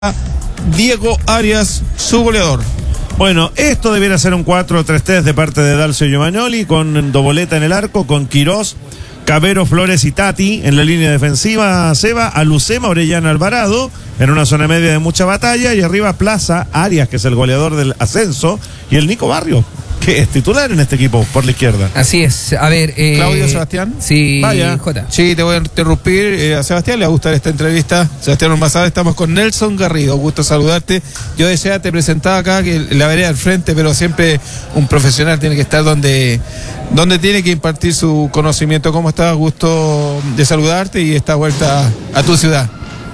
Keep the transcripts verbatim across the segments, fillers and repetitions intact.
Diego Arias, su goleador. Bueno, esto debiera ser un cuatro tres tres de parte de Dalcio Giovagnoli, con Doboleta en el arco, con Quirós, Cabero, Flores y Tati en la línea defensiva, Seba, Alucema, Orellana, Alvarado, en una zona media de mucha batalla, y arriba Plaza, Arias, que es el goleador del ascenso, y el Nico Barrio, que es titular en este equipo por la izquierda. Así es. A ver, eh, Claudio, Sebastián. Sí, Vaya. Jota. Sí, te voy a interrumpir. Eh, a Sebastián le va a gustar esta entrevista. Sebastián Ormazada, estamos con Nelson Garrido. Gusto saludarte. Yo decía, te presentaba acá, que la vereda al frente, pero siempre un profesional tiene que estar donde, donde tiene que impartir su conocimiento. ¿Cómo estás? Gusto de saludarte y esta vuelta a tu ciudad.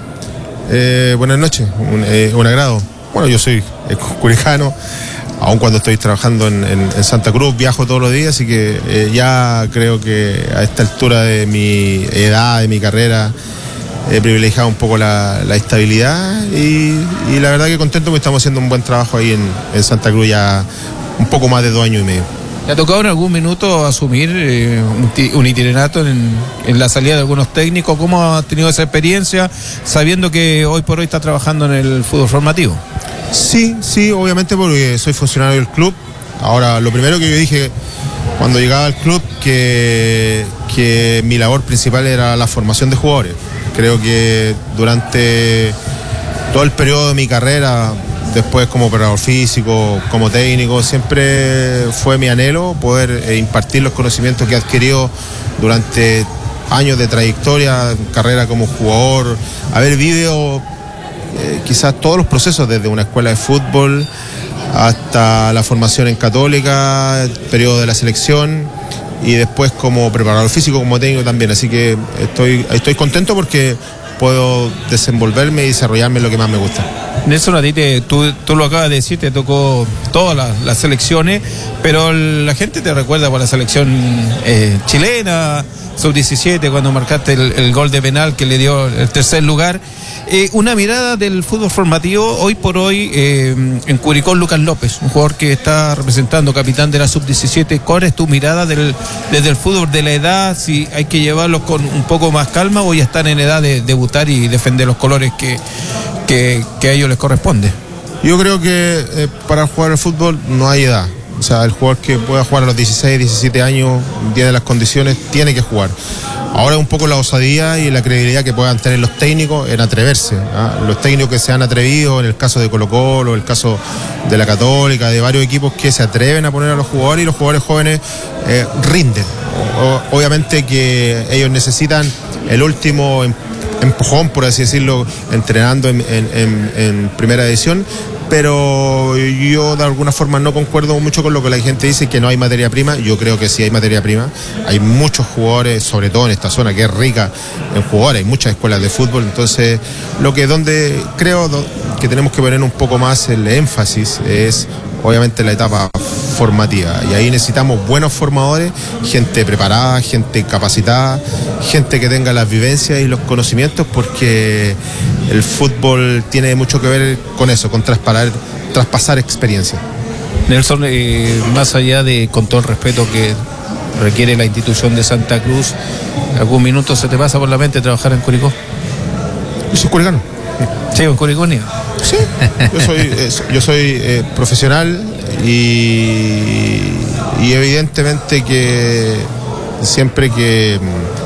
Eh, buenas noches, un, eh, un agrado. Bueno, yo soy eh, curijano. Aun cuando estoy trabajando en, en, en Santa Cruz, viajo todos los días, así que eh, ya creo que a esta altura de mi edad, de mi carrera, he privilegiado un poco la, la estabilidad y, y la verdad que contento porque estamos haciendo un buen trabajo ahí en, en Santa Cruz ya un poco más de dos años y medio. ¿Te ha tocado en algún minuto asumir eh, un, un itinerato en, en la salida de algunos técnicos? ¿Cómo has tenido esa experiencia sabiendo que hoy por hoy está trabajando en el fútbol formativo? Sí, sí, obviamente porque soy funcionario del club. Ahora, lo primero que yo dije cuando llegaba al club, que, que mi labor principal era la formación de jugadores. Creo que durante todo el periodo de mi carrera, después como operador físico, como técnico, siempre fue mi anhelo poder eh, impartir los conocimientos que he adquirido durante años de trayectoria, carrera como jugador, haber vivido Eh, quizás todos los procesos, desde una escuela de fútbol hasta la formación en Católica, el periodo de la selección y después como preparador físico, como técnico también, así que estoy, estoy contento porque puedo desenvolverme y desarrollarme en lo que más me gusta. Nelson, a ti te, tú, tú lo acabas de decir, te tocó todas las, las selecciones, pero la gente te recuerda por la selección eh, chilena, sub diecisiete, cuando marcaste el, el gol de penal que le dio el tercer lugar. Eh, una mirada del fútbol formativo hoy por hoy eh, en Curicó, Lucas López, un jugador que está representando, capitán de la sub diecisiete. ¿Cuál es tu mirada del, desde el fútbol, de la edad? Si hay que llevarlos con un poco más calma o ya están en edad de debutar y defender los colores que, que, que a ellos les corresponde. Yo creo que eh, para jugar al fútbol no hay edad. O sea, el jugador que pueda jugar a los dieciséis, diecisiete años, tiene las condiciones, tiene que jugar. Ahora es un poco la osadía y la credibilidad que puedan tener los técnicos en atreverse, ¿ah? Los técnicos que se han atrevido, en el caso de Colo-Colo, el caso de la Católica, de varios equipos que se atreven a poner a los jugadores, y los jugadores jóvenes eh, rinden. O, obviamente que ellos necesitan el último empujón, por así decirlo, entrenando en, en, en, en primera división, pero yo de alguna forma no concuerdo mucho con lo que la gente dice, que no hay materia prima. Yo creo que sí hay materia prima. Hay muchos jugadores, sobre todo en esta zona que es rica en jugadores, hay muchas escuelas de fútbol. Entonces, lo que donde creo que tenemos que poner un poco más el énfasis es obviamente la etapa formativa, y ahí necesitamos buenos formadores, gente preparada, gente capacitada, gente que tenga las vivencias y los conocimientos, porque el fútbol tiene mucho que ver con eso, con traspasar, traspasar experiencia. Nelson, eh, más allá de, con todo el respeto que requiere la institución de Santa Cruz, ¿algún minuto se te pasa por la mente trabajar en Curicó? Yo soy curicano. Sí, en Curicó. Sí, yo soy, eh, yo soy eh, profesional y, y evidentemente que siempre que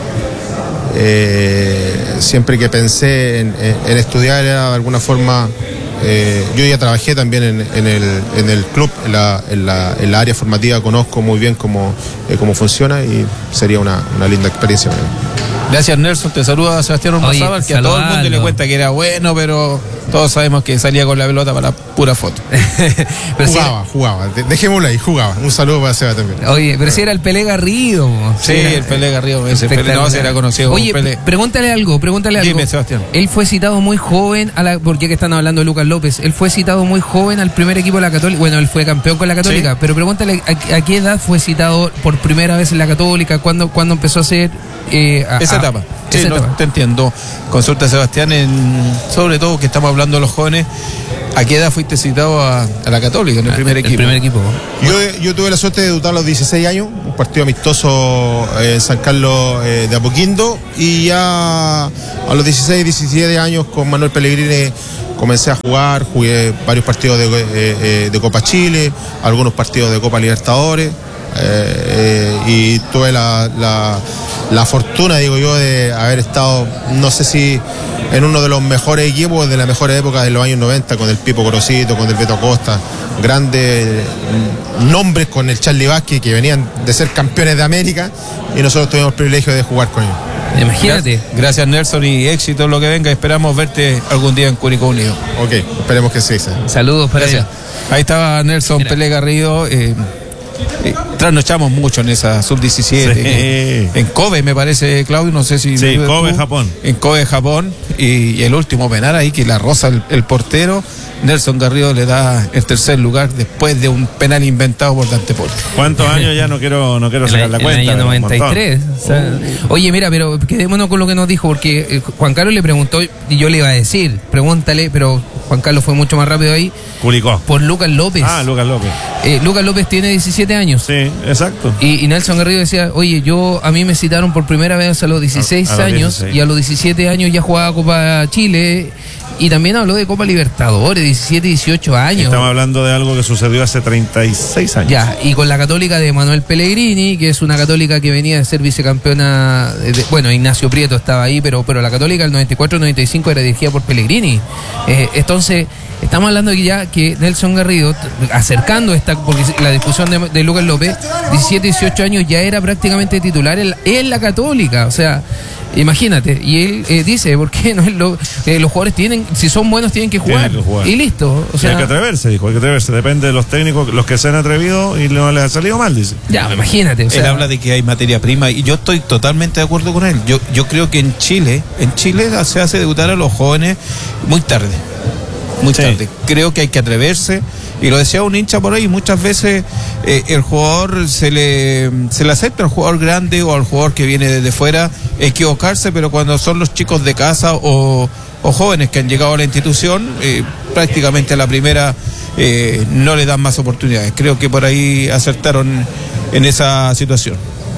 eh, siempre que pensé en, en estudiar era de alguna forma, eh, yo ya trabajé también en, en, el, en el club, en la, en, la, en la área formativa, conozco muy bien cómo, eh, cómo funciona y sería una, una linda experiencia. Gracias, Nelson. Te saluda Sebastián Ormazábal, que a todo el mundo le cuenta que era bueno, pero todos sabemos que salía con la pelota para la pura foto. Pero jugaba, si... jugaba. Dejémoslo ahí, jugaba. Un saludo para Seba también. Oye, pero si era el Pelé Garrido. Sí, era... el Pelé Garrido. Ese Pelé no era conocido. Oye, como Pelé. Pregúntale algo, pregúntale algo. Dime, Sebastián. Él fue citado muy joven, a la, porque que están hablando de Lucas López, él fue citado muy joven al primer equipo de la Católica. Bueno, él fue campeón con la Católica, sí. Pero pregúntale a, a qué edad fue citado por primera vez en la Católica, cuándo, cuándo empezó a ser... Eh, a, esa etapa. Sí, no, te entiendo. Consulta a Sebastián, en, sobre todo que estamos hablando de los jóvenes. ¿A qué edad fuiste citado a, a la Católica, en el primer el equipo? primer equipo. Yo, yo tuve la suerte de debutar a los dieciséis años, un partido amistoso eh, en San Carlos eh, de Apoquindo, y ya a los dieciséis, diecisiete años con Manuel Pellegrini comencé a jugar, jugué varios partidos de, eh, eh, de Copa Chile, algunos partidos de Copa Libertadores, eh, eh, y tuve la, la, la fortuna, digo yo, de haber estado, no sé si en uno de los mejores equipos de la mejor época de los años noventa, con el Pipo Gorosito, con el Beto Acosta, grandes nombres, con el Charly Vázquez, que venían de ser campeones de América, y nosotros tuvimos el privilegio de jugar con ellos. Imagínate. Gracias, Nelson, y éxito en lo que venga. Esperamos verte algún día en Curicó Unido. Ok, esperemos que sí. sí. Saludos para Gracias. allá. Ahí estaba Nelson Mira. Pelé Garrido. Eh, eh, trasnochamos mucho en esa sub diecisiete. Sí. Eh, en Kobe, me parece, Claudio, no sé si... Sí, me- Kobe, tú. Japón. En Kobe, Japón. Y, y el último penal ahí, que la roza el, el portero. Nelson Garrido le da el tercer lugar después de un penal inventado por Dante Pol. ¿Cuántos años ya no quiero no quiero En sacar el, la en cuenta? el año pero un noventa y tres. O sea, oye, mira, pero quedémonos con lo que nos dijo, porque eh, Juan Carlos le preguntó, y yo le iba a decir, pregúntale, pero Juan Carlos fue mucho más rápido ahí, montón. Curicó. por Lucas López. Ah, Lucas López. Eh, Lucas López tiene diecisiete años. Sí, exacto. Y, y Nelson Garrido decía, oye, yo a mí me citaron por primera vez a los dieciséis A- a los años dieciséis. y a los diecisiete años ya jugaba Copa Chile y también habló de Copa Libertadores, diecisiete, dieciocho años. Estamos hablando de algo que sucedió hace treinta y seis años. Ya, y con la Católica de Manuel Pellegrini, que es una Católica que venía de ser vicecampeona, de- bueno, Ignacio Prieto estaba ahí, pero, pero la Católica del noventa y cuatro noventa y cinco era dirigida por Pellegrini. Eh, entonces, estamos hablando de que ya que Nelson Garrido, t- acercando esta, porque la discusión de, de Lucas López, diecisiete, dieciocho años ya era prácticamente titular en la, en la Católica, o sea... Imagínate, y él eh, dice, ¿por qué no? Es lo- eh, los jugadores tienen, si son buenos, tienen que jugar. Tienen que jugar. Y listo. O Y sea, hay que atreverse, dijo, hay que atreverse. Depende de los técnicos, los que se han atrevido y no les ha salido mal, dice. ya, imagínate. O Él sea, habla de que hay materia prima y yo estoy totalmente de acuerdo con él. Yo, yo creo que en Chile, en Chile se hace debutar a los jóvenes muy tarde. Muy Sí. tarde. Creo que hay que atreverse. Y lo decía un hincha por ahí, muchas veces eh, el jugador se le, se le acepta al jugador grande o al jugador que viene desde fuera equivocarse, pero cuando son los chicos de casa o, o jóvenes que han llegado a la institución, eh, prácticamente a la primera eh, no le dan más oportunidades. Creo que por ahí acertaron en esa situación.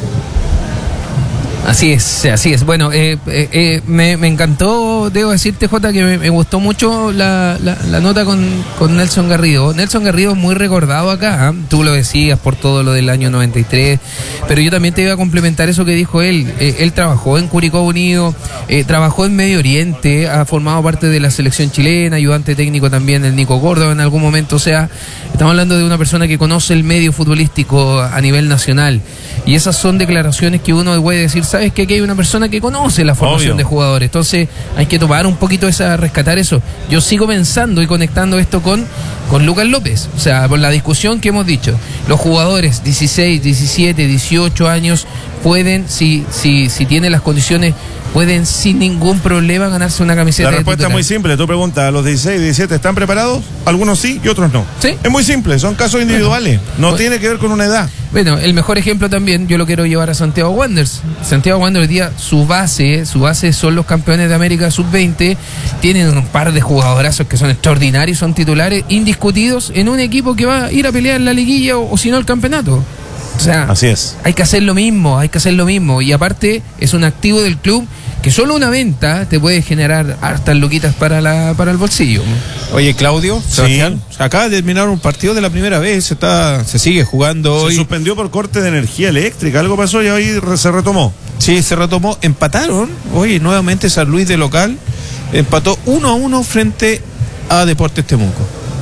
Así es, así es. Bueno, eh, eh, eh, me, me encantó, debo decirte, Jota, que me, me gustó mucho la, la, la nota con, con Nelson Garrido. Nelson Garrido es muy recordado acá, ¿eh? Tú lo decías por todo lo del año noventa y tres, pero yo también te iba a complementar eso que dijo él. Eh, él trabajó en Curicó Unido, eh, trabajó en Medio Oriente, ha formado parte de la selección chilena, ayudante técnico también del Nico Córdoba en algún momento. O sea, estamos hablando de una persona que conoce el medio futbolístico a nivel nacional. Y esas son declaraciones que uno puede decir, ¿sabes qué? Que hay una persona que conoce la formación Obvio. de jugadores. Entonces hay que tomar un poquito esa, rescatar eso. Yo sigo pensando y conectando esto con, con Lucas López. O sea, por la discusión que hemos dicho. Los jugadores dieciséis, diecisiete, dieciocho años pueden, si, si, si tienen las condiciones, pueden sin ningún problema ganarse una camiseta La de respuesta es titular. muy simple. Tú preguntas, ¿a los dieciséis, diecisiete están preparados? Algunos sí y otros no. Sí. Es muy simple, son casos individuales. No Bueno. tiene que ver con una edad. Bueno, el mejor ejemplo también yo lo quiero llevar a Santiago Wanderers. Santiago Wanderers hoy día, su base, su base son los campeones de América sub veinte, tienen un par de jugadorazos que son extraordinarios, son titulares indiscutidos en un equipo que va a ir a pelear la liguilla o, o si no el campeonato. O sea, Así es. hay que hacer lo mismo, hay que hacer lo mismo. Y aparte, es un activo del club que solo una venta te puede generar hartas luquitas para la para el bolsillo. Oye, Claudio, Sebastián, acaba de terminar un partido de la primera vez, se está, se sigue jugando Se hoy. suspendió por corte de energía eléctrica. Algo pasó y hoy re- se retomó. Sí, se retomó, empataron. Hoy nuevamente San Luis de local empató uno a uno frente a Deportes Temuco.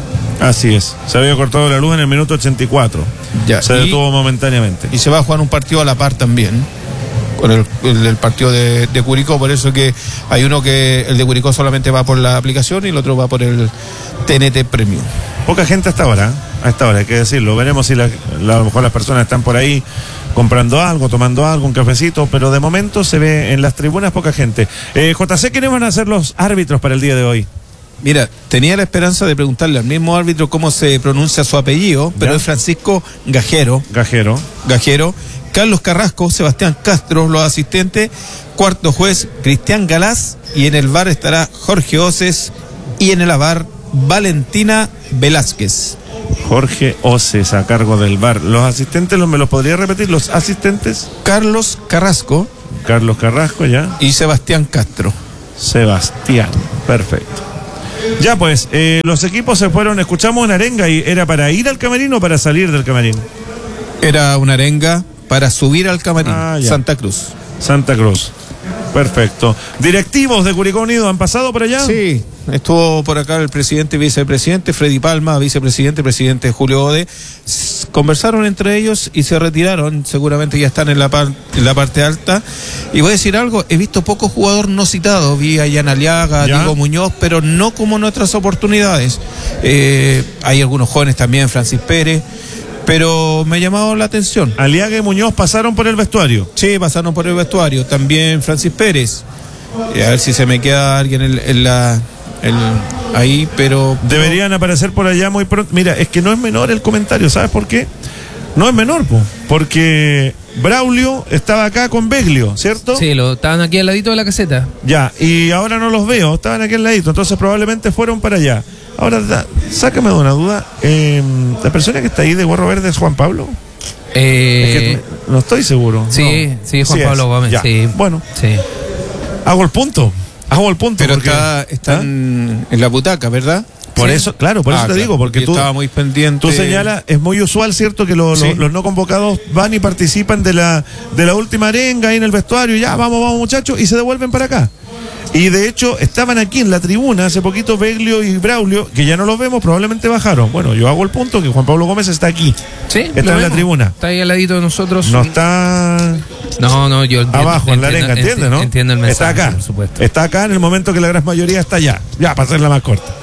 Así es. Se había cortado la luz en el minuto ochenta y cuatro. Ya, Se y- detuvo momentáneamente. Y se va a jugar un partido a la par también, con el, el, el partido de, de Curicó, por eso que hay uno que el de Curicó solamente va por la aplicación y el otro va por el T N T Premium. Poca gente hasta ahora, ¿eh? A esta hora, hay que decirlo. Veremos si la- la- a lo mejor las personas están por ahí comprando algo, tomando algo, un cafecito, pero de momento se ve en las tribunas poca gente. Eh, J C, ¿quiénes van a ser los árbitros para el día de hoy? Mira, tenía la esperanza de preguntarle al mismo árbitro cómo se pronuncia su apellido, pero Ya. es Francisco Gajero. Gajero. Gajero, Carlos Carrasco, Sebastián Castro, los asistentes, cuarto juez Cristian Galás, y en el V A R estará Jorge Oces, y en el A V A R Valentina Velázquez. Jorge Oces a cargo del V A R. Los asistentes, los, ¿me los podría repetir? Los asistentes. Carlos Carrasco. Carlos Carrasco, ya. Y Sebastián Castro. Sebastián, perfecto. Ya pues, eh, los equipos se fueron, escuchamos una arenga y ¿era para ir al camarín o para salir del camarín? Era una arenga para subir al camarín. Ah, ya. Santa Cruz. Santa Cruz. Perfecto. ¿Directivos de Curicó Unido han pasado por allá? Sí, estuvo por acá el presidente y vicepresidente, Freddy Palma, vicepresidente, presidente Julio Ode. S- Conversaron entre ellos y se retiraron. Seguramente ya están en la, par- en la parte alta. Y voy a decir algo, he visto pocos jugadores no citados. Vi a Jan Aliaga, ¿Ya? Diego Muñoz, pero no como en otras oportunidades. Eh, hay algunos jóvenes también, Francis Pérez. Pero me ha llamado la atención. Aliaga y Muñoz pasaron por el vestuario. Sí, pasaron por el vestuario. También Francis Pérez. Eh, a ver si se me queda alguien en, en la en- ahí, pero... Deberían aparecer por allá muy pronto. Mira, es que no es menor el comentario, ¿sabes por qué? No es menor, po, porque Braulio estaba acá con Beglio, ¿cierto? Sí, lo, estaban aquí al ladito de la caseta. Ya, y ahora no los veo, estaban aquí al ladito, entonces probablemente fueron para allá. Ahora, da, sácame de una duda, eh, ¿la persona que está ahí de gorro verde es Juan Pablo? Eh, Es que no estoy seguro. sí, No. sí, Juan Sí Pablo es. Gómez, Ya. sí. Bueno, Sí. hago el punto, hago el punto. Pero porque- está, está ¿Ah? en, en la butaca, ¿verdad? Por Sí. eso, claro, por Ah, eso te claro, digo, porque yo tú... estaba muy pendiente. Tú señalas, es muy usual, ¿cierto? Que lo- Sí. lo- los no convocados van y participan de la, de la última arenga ahí en el vestuario, ya, vamos, vamos muchachos, y se devuelven para acá. Y de hecho, estaban aquí en la tribuna hace poquito Beglio y Braulio, que ya no los vemos, probablemente bajaron. Bueno, yo hago el punto que Juan Pablo Gómez está aquí. Sí, Está lo en la vemos. tribuna. Está ahí al ladito de nosotros. No está No, no, yo entiendo, abajo en la entiendo- arenga, ¿entiendes, no? Entiendo el mensaje, Está acá. por supuesto. Está acá en el momento que la gran mayoría está allá. Ya, para hacerla más corta.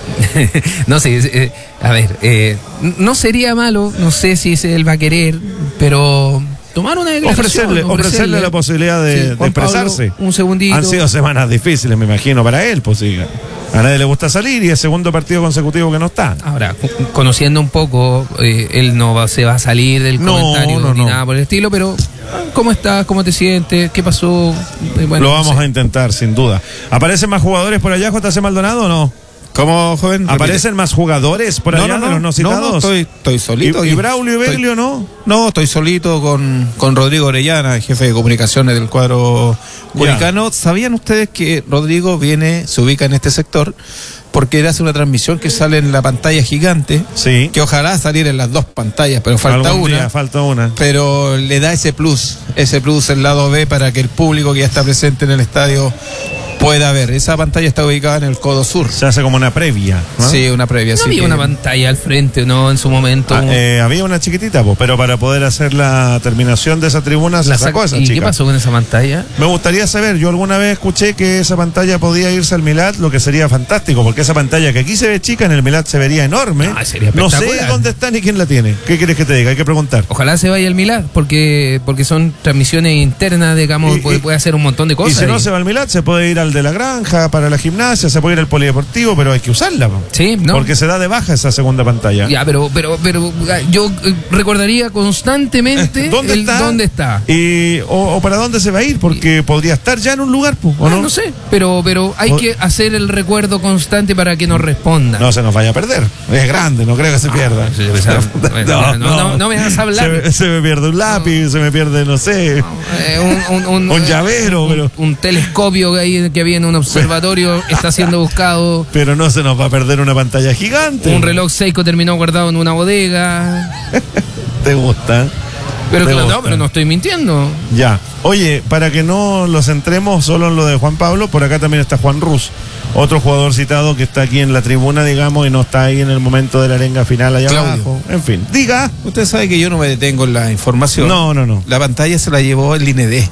No sé, eh, a ver, eh, no sería malo, no sé si es él va a querer, pero tomar una declaración. Ofrecerle, ofrecerle la posibilidad de, Sí, de Juan Pablo, expresarse. un segundito. Han sido semanas difíciles, me imagino, para él, pues sí. A nadie le gusta salir y es segundo partido consecutivo que no está. Ahora, co- conociendo un poco, eh, él no va, se va a salir del No, comentario no, ni no. nada por el estilo, pero ¿cómo estás? ¿Cómo te sientes? ¿Qué pasó? Eh, bueno, Lo no vamos sé. a intentar, sin duda. ¿Aparecen más jugadores por allá, J C Maldonado, o no? ¿Cómo, joven? ¿Aparecen más jugadores por No, allá no, de los no no, citados? no, estoy, estoy solito. ¿Y, y aquí. Braulio y Estoy- Beglio no? No, estoy solito con, con Rodrigo Orellana, jefe de comunicaciones del cuadro curicano. ¿Sabían ustedes que Rodrigo viene, se ubica en este sector? Porque él hace una transmisión que sale en la pantalla gigante, Sí. que ojalá saliera en las dos pantallas, pero falta Algún una. día falta una. Pero le da ese plus, ese plus el lado B para que el público que ya está presente en el estadio pueda ver. Esa pantalla está ubicada en el codo sur. Se hace como una previa, ¿no? Sí, una previa. No así había que- una pantalla al frente, ¿no? En su momento. Ah, eh, había una chiquitita, pues, pero para poder hacer la terminación de esa tribuna se La sacó sac- esa ¿Y chica. qué pasó con esa pantalla? Me gustaría saber, yo alguna vez escuché que esa pantalla podía irse al Milad, lo que sería fantástico, porque esa pantalla que aquí se ve chica, en el Milad se vería enorme. Ah, sería no sé espectacular. dónde está ni quién la tiene. ¿Qué quieres que te diga? Hay que preguntar. Ojalá se vaya al Milad, porque porque son transmisiones internas, digamos, Y- puede, y- puede hacer un montón de Y cosas. si no ahí. se va al Milad, se puede ir al de la granja, para la gimnasia, se puede ir al polideportivo, pero hay que usarla. po. Sí, ¿no? Porque se da de baja esa segunda pantalla. Ya, pero, pero, pero ah, yo eh, recordaría constantemente ¿Dónde el está? dónde está. Y, o, o para dónde se va a ir, porque podría estar ya en un lugar, po, ¿o Ah, no? no sé, pero, pero hay O- que hacer el recuerdo constante para que nos respondan. No se nos vaya a perder. Es grande, no creo que se pierda. sí, o sea, bueno, no, no, no me hagas hablar. Se, me- se me pierde un lápiz, se me pierde, no sé. Eh, un, un, un- Un llavero, un, pero- un telescopio que, hay, que había en un observatorio está siendo buscado. Pero no se nos va a perder una pantalla gigante. Un reloj Seiko terminó guardado en una bodega. ¿Te gusta? Pero ¿Te claro, gusta? no, pero no estoy mintiendo. Ya. Oye, para que no lo centremos solo en lo de Juan Pablo, por acá también está Juan Ruz, otro jugador citado que está aquí en la tribuna, digamos, y no está ahí en el momento de la arenga final allá Claudio. abajo. En fin, diga. Usted sabe que yo no me detengo en la información. No, no, no. La pantalla se la llevó el I N E D.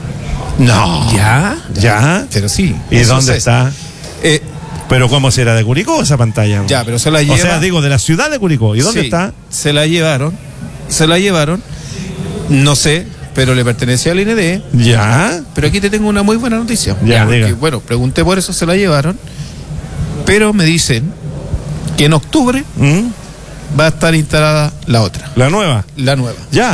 No. ¿Ya? ¿Ya? Pero sí. ¿Y eso dónde sé. está? Eh, Pero ¿cómo si era de Curicó esa pantalla? ya, pero se la lleva. O sea, digo, de la ciudad de Curicó. ¿Y dónde Sí, está? Se la llevaron. Se la llevaron. No sé, pero le pertenecía al I N E D. Ya. Pero aquí te tengo una muy buena noticia. Ya, Porque, diga. bueno, pregunté por eso, se la llevaron. Pero me dicen que en octubre ¿Mm? va a estar instalada la otra, La nueva. la nueva. Ya.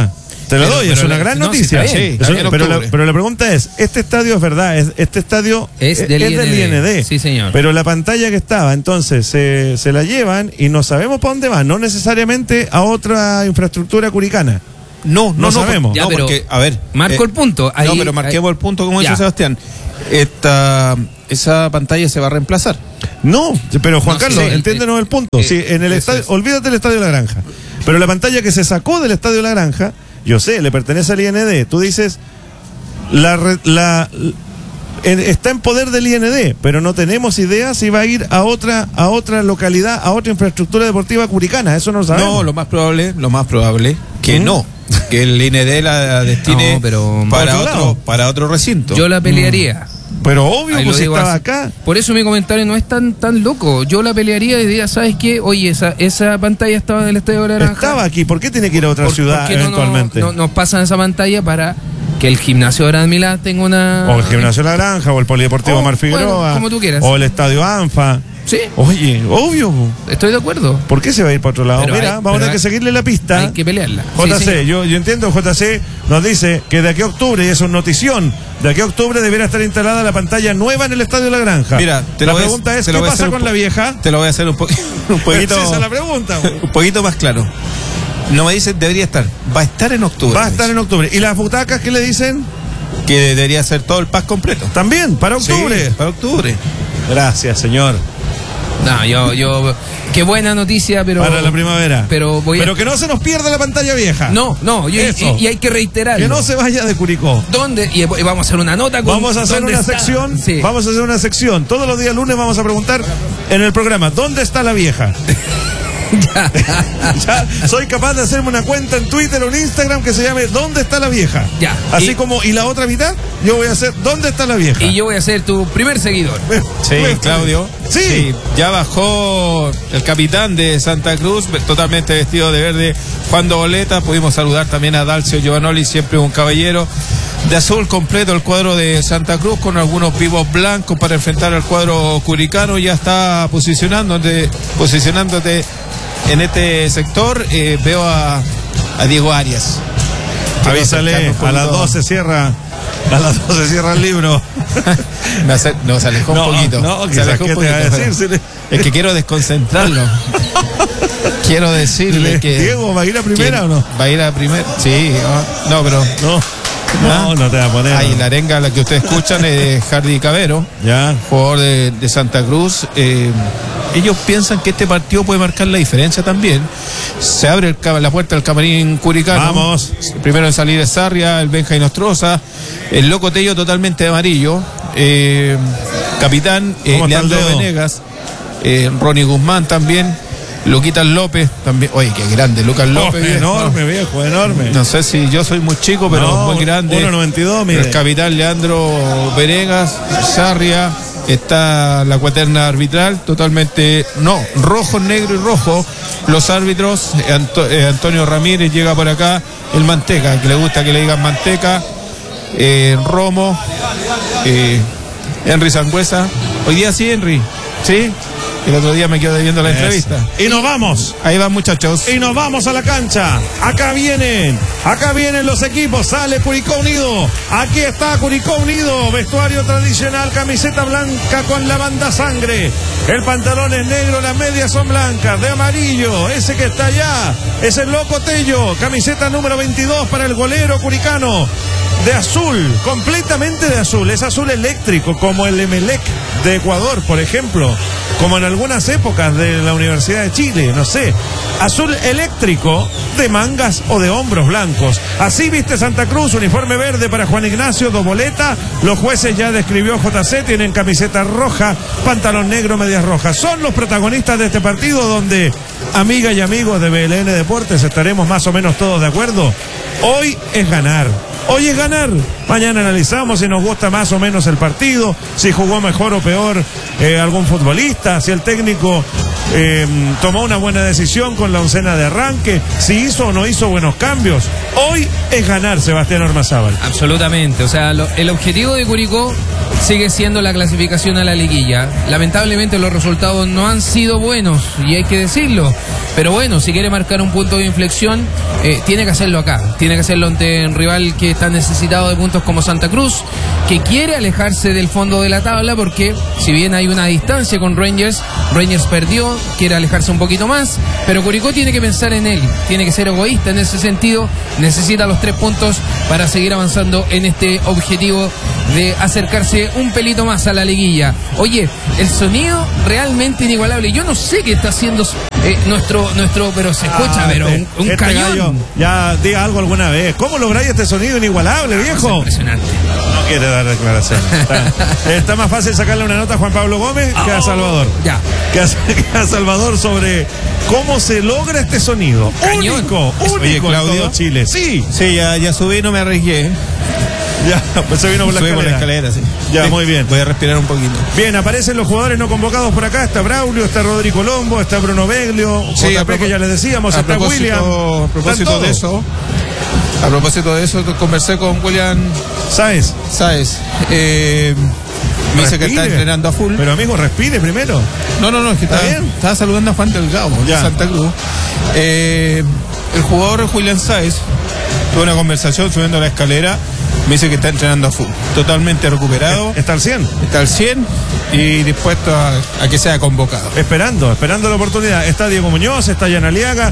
Te lo Pero- doy, pero es una la- gran no, sí, noticia. está bien, Es está una- bien, pero, la, octubre. pero la pregunta es, este estadio es verdad, es, este estadio Es del I N D. I N D. Sí, señor. Pero la pantalla que estaba, entonces se, se la llevan y no sabemos para dónde va, no necesariamente a otra infraestructura curicana. No, No no, no, sabemos. por- Ya, no, pero porque, a ver. marco el punto. Ahí- no, pero marquemos ahí- el punto, como Ya. dice Sebastián. Esta, esa pantalla se va a reemplazar. No, pero Juan No, Carlos, sí, sí, entiéndenos eh, el punto. eh, Sí, en el eso estadio, es. olvídate del Estadio La Granja. Pero la pantalla que se sacó del Estadio La Granja, yo sé, le pertenece al I N D. Tú dices, la, re- la en- está en poder del I N D, pero no tenemos idea si va a ir a otra a otra localidad, a otra infraestructura deportiva curicana. Eso no lo sabemos. No, lo más probable, lo más probable que ¿Mm? no, que el I N D la destine No, pero- para ¿Para otro otro, lado? para otro recinto. Yo la pelearía. Pero obvio, Ahí pues lo si digo estaba así. acá. Por eso mi comentario no es tan tan loco. Yo la pelearía y diría, ¿sabes qué? Oye, esa, esa pantalla estaba en el Estadio de la Granja. Estaba aquí, ¿por qué tiene que ir a otra ¿Por- ciudad por qué no, eventualmente? No, no- nos pasan esa pantalla para que el gimnasio de Gran Milán tenga una... O el Gimnasio La Granja, o el Polideportivo Oh, Mar Figueroa, bueno, como tú quieras. o el Estadio ANFA. Sí, Oye, obvio. estoy de acuerdo. ¿Por qué se va a ir para otro lado? Pero Mira, hay- vamos a pero tener que hay- seguirle la pista. Hay que pelearla. J C, Sí, sí. Yo, yo entiendo, J C nos dice que de aquí a octubre, y es una notición, de aquí a octubre deberá estar instalada la pantalla nueva en el Estadio La Granja. Mira, te la lo voy a- pregunta es, te ¿qué lo voy a pasa hacer un con po- la vieja? Te lo voy a hacer un, po- un poquito, Esa es la pregunta. güey. un poquito más claro. No me dicen debería estar, va a estar en octubre. Va a estar en octubre. ¿Y las butacas qué le dicen? Que debería ser todo el pack completo. También, para octubre. Sí, para octubre. Gracias, señor. No, yo, yo... Qué buena noticia, pero... Para la primavera. Pero voy a... Pero que no se nos pierda la pantalla vieja. No, no, yo- y, Eso. y hay que reiterarlo. Que no se vaya de Curicó. ¿Dónde? Y y vamos a hacer una nota con... Vamos a hacer ¿dónde una está? sección, Sí. vamos a hacer una sección. Todos los días lunes vamos a preguntar en el programa, ¿dónde está la vieja? Ya soy capaz de hacerme una cuenta en Twitter o en Instagram que se llame ¿Dónde está la vieja? Ya. Así Y- como, y la otra mitad, yo voy a hacer ¿Dónde está la vieja? Y yo voy a ser tu primer seguidor. Sí, Claudio. Sí. Ya bajó el capitán de Santa Cruz, totalmente vestido de verde, Juan Doboleta. Pudimos saludar también a Dalcio Giovanoli, siempre un caballero. De azul completo el cuadro de Santa Cruz, con algunos vivos blancos para enfrentar al cuadro curicano. Ya está posicionándote, posicionándote en este sector. Eh, veo a, a Diego Arias. Quiero Avísale, acercarme un a las poquito. doce cierra, a las doce cierra el libro. Me acer- no, se alejó No, un poquito. no, Se quizás, alejó un ¿qué te va a poquito, decir? pero- Si le- Es que quiero desconcentrarlo. Quiero decirle que. Diego, ¿va a ir a primera que o no? ¿Va a ir a primera? Sí, no, no, pero. No, no, ¿Ah? no te va a poner. Ahí la arenga, la que ustedes escuchan, es de Hardy Cabero, Ya. jugador de, de Santa Cruz. Eh, ellos piensan que este partido puede marcar la diferencia también. Se abre el ca- la puerta del camarín curicano. Vamos. Primero en salir es Sarria, el Benja Nostroza, el Loco Tello totalmente de amarillo. Eh, capitán, eh, ¿Cómo está el Leandro dedo? Venegas, eh, Ronnie Guzmán también, Luquitas López también. Oye, qué grande, Lucas Oh, López. viejo. enorme, viejo, enorme. No sé si yo soy muy chico, pero No, muy grande. uno noventa y dos, mire. El capitán Leandro Venegas, Sarria, está la cuaterna arbitral, totalmente, no, rojo, negro y rojo. Los árbitros, eh, Anto- eh, Antonio Ramírez llega por acá, el Manteca, que le gusta que le digan Manteca, eh, Romo, eh, Henry Sangüesa. Hoy día sí, Henry, ¿sí? El otro día me quedo debiendo la entrevista. Y nos vamos. Ahí van, muchachos. Y nos vamos a la cancha. Acá vienen. Acá vienen los equipos. Sale Curicó Unido. Aquí está Curicó Unido. Vestuario tradicional. Camiseta blanca con la banda sangre. El pantalón es negro. Las medias son blancas. De amarillo. Ese que está allá es el Loco Tello. Camiseta número veintidós para el golero curicano. De azul. Completamente de azul. Es azul eléctrico. Como el Emelec de Ecuador, por ejemplo. Como en algunas épocas de la Universidad de Chile, no sé. Azul eléctrico de mangas o de hombros blancos. Así viste Santa Cruz, uniforme verde para Juan Ignacio Doboleta. Los jueces ya describió J C, tienen camiseta roja, pantalón negro, medias rojas. Son los protagonistas de este partido donde, amigas y amigos de B L N Deportes, estaremos más o menos todos de acuerdo. Hoy es ganar. Hoy es ganar. Mañana analizamos si nos gusta más o menos el partido, si jugó mejor o peor eh, algún futbolista, si el técnico eh, tomó una buena decisión con la oncena de arranque, si hizo o no hizo buenos cambios. Hoy es ganar, Sebastián Ormazábal. Absolutamente, o sea, lo- el objetivo de Curicó sigue siendo la clasificación a la liguilla. Lamentablemente los resultados no han sido buenos y hay que decirlo. Pero bueno, si quiere marcar un punto de inflexión, eh, tiene que hacerlo acá. Tiene que hacerlo ante un rival que está necesitado de puntos como Santa Cruz, que quiere alejarse del fondo de la tabla, porque si bien hay una distancia con Rangers, Rangers perdió, quiere alejarse un poquito más, pero Curicó tiene que pensar en él, tiene que ser egoísta en ese sentido, necesita los tres puntos para seguir avanzando en este objetivo de acercarse un pelito más a la liguilla. Oye, el sonido realmente inigualable. Yo no sé qué está haciendo eh, nuestro, nuestro, pero se escucha, Ah, pero este- un, un este cañón. gallo, ya diga algo alguna vez. ¿Cómo lográis este sonido inigualable, viejo? Impresionante. No quiere dar declaraciones. Está, está más fácil sacarle una nota a Juan Pablo Gómez que a Salvador. Ya. Que a, que a Salvador sobre cómo se logra este sonido. Cañón. Único, único Oye, en Claudio. todo Chile. Sí. Sí, ya, ya subí, no me arriesgué. Ya, pues se vino por la Subí escalera. por la escalera, sí. Ya, Sí, muy bien. Voy a respirar un poquito. Bien, aparecen los jugadores no convocados por acá. Está Braulio, está Rodrigo Colombo, está Bruno Beglio, Sí, J a P, que propo- ya les decíamos, a está propósito, William. a Están propósito todos. de eso, a propósito de eso, conversé con William ¿Sabes? Sáez. Eh, me dice que está Respire. entrenando a full. Pero amigo, respire primero. No, no, no, es que ¿Está estaba, bien? estaba saludando a Juan Delgado, de Ya. Santa Cruz. Eh, el jugador Julián Sáez tuvo una conversación subiendo la escalera. Me dice que está entrenando a full, totalmente recuperado, Está al cien. está al cien y dispuesto a, a que sea convocado. Esperando, esperando la oportunidad. Está Diego Muñoz, está Jan Aliaga,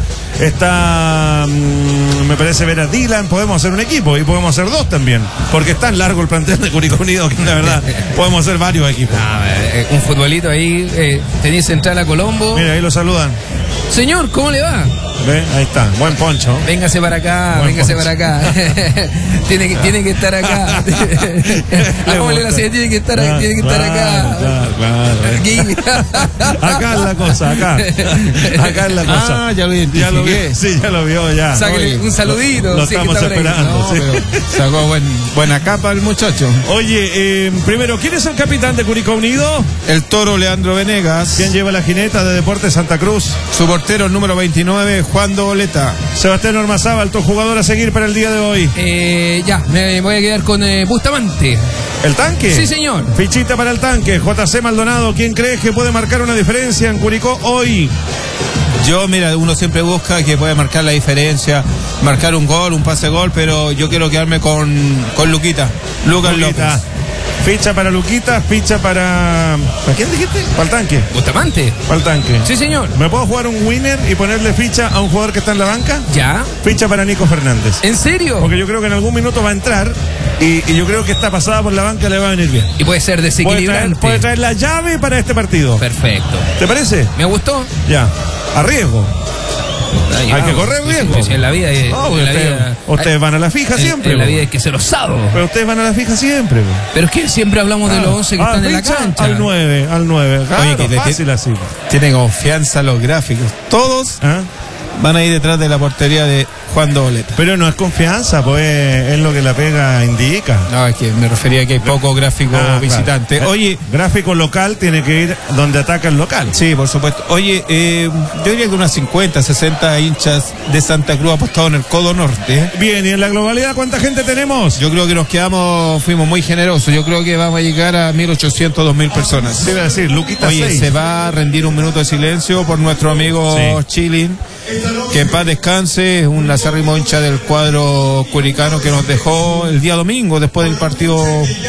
está, mm, me parece ver a Dylan. Podemos hacer un equipo y podemos hacer dos también, porque es tan largo el plantel de Curicó Unido que la verdad podemos hacer varios equipos. Ah, eh, un futbolito ahí, eh, tenéis central a Colombo. Mira, ahí lo saludan. Señor, ¿cómo le va? ¿Ve? Ahí está, buen poncho. Véngase para acá, Buen véngase poncho. para acá. tiene, que, tiene que estar acá. Hagámosle la señal, tiene que estar, Claro, tiene que estar acá. claro, claro. Aquí. Acá es la cosa, acá. Acá es la cosa. Ah, ya lo Ya lo identifiqué. vi, sí, ya lo vio, ya. Sáquele Oye, un saludito. lo sí, que estamos está por ahí. esperando. No, sí. pero sacó buen, buena capa el muchacho. Oye, eh, primero, ¿quién es el capitán de Curicó Unido? El toro Leandro Venegas. ¿Quién lleva la jineta de Deportes Santa Cruz? Su portero, el número veintinueve, Juan Doboleta. Sebastián Ormazábal, tu jugador a seguir para el día de hoy. Eh, ya, me voy a quedar con eh, Bustamante. ¿El tanque? Sí, señor. Fichita para el tanque. J C Maldonado, ¿quién crees que puede marcar una diferencia en Curicó hoy? Yo, mira, uno siempre busca que pueda marcar la diferencia, marcar un gol, un pase gol, pero yo quiero quedarme con, con Luquita, Lucas Luquita. López. Ficha para Luquita, ficha para... ¿Para quién dijiste? Para el tanque. Bustamante. Para el tanque. Sí, señor. ¿Me puedo jugar un winner y ponerle ficha a un jugador que está en la banca? Ya. Ficha para Nico Fernández. ¿En serio? Porque yo creo que en algún minuto va a entrar y, y yo creo que esta pasada por la banca le va a venir bien. Y puede ser Puede traer, desequilibrante. puede traer la llave para este partido. Perfecto. ¿Te parece? ¿Me gustó? Ya. A riesgo. Ahí Hay vamos. que correr Sí, sí, riesgo. sí, en la vida. eh, No, en la usted- vida ustedes van a la fija en- siempre. En la po. vida hay que ser osado. Pero ustedes van a la fija siempre. po. Pero es que siempre hablamos de los once que Ah, están en la ficha cancha. Al nueve, al nueve. Claro, Oye, que le fácil así. Tiene confianza los gráficos. Todos ¿Ah? van a ir detrás de la portería de Juan Doboleta. Pero no es confianza, pues es lo que la pega indica. No, es que me refería a que hay poco gráfico Ah, visitante. claro. Oye, Gráfico local tiene que ir donde ataca el local. sí, por supuesto. Oye, eh, yo diría que unas cincuenta, sesenta hinchas de Santa Cruz apostados en el Codo Norte. Bien, y en la globalidad, ¿cuánta gente tenemos? Yo creo que nos quedamos, fuimos muy generosos. Yo creo que vamos a llegar a mil ochocientos, dos mil personas. Te iba a decir, Luquita Oye, seis. se va a rendir un minuto de silencio por nuestro amigo Sí. Chilin, que en paz descanse, es un acérrimo hincha del cuadro curicano que nos dejó el día domingo después del partido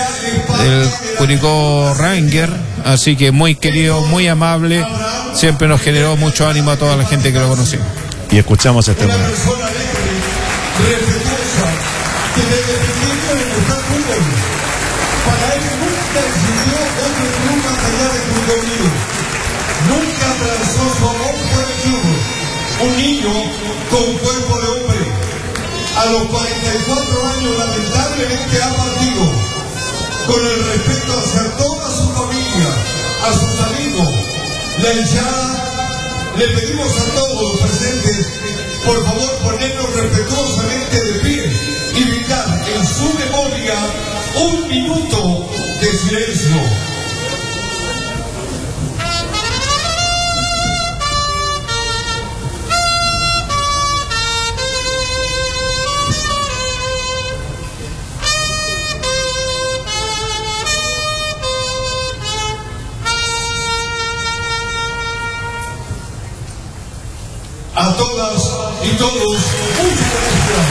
del Curicó Ranger, así que muy querido, muy amable, siempre nos generó mucho ánimo a toda la gente que lo conoció. Y escuchamos este Una momento. persona alegre, respetuosa, que desde pequeño le gustaba el fútbol. Para él nunca existió otro club más allá de Curicó Unido. Nunca transó su amor por el club. Un niño con cuerpo de hombre. A los cuarenta y cuatro años lamentablemente ha partido. Con el respeto hacia toda su familia, a sus amigos, la hinchada. Le pedimos a todos los presentes, por favor, ponernos respetuosamente de pie y brindar en su memoria un minuto de silencio. A todas y todos, muchas gracias.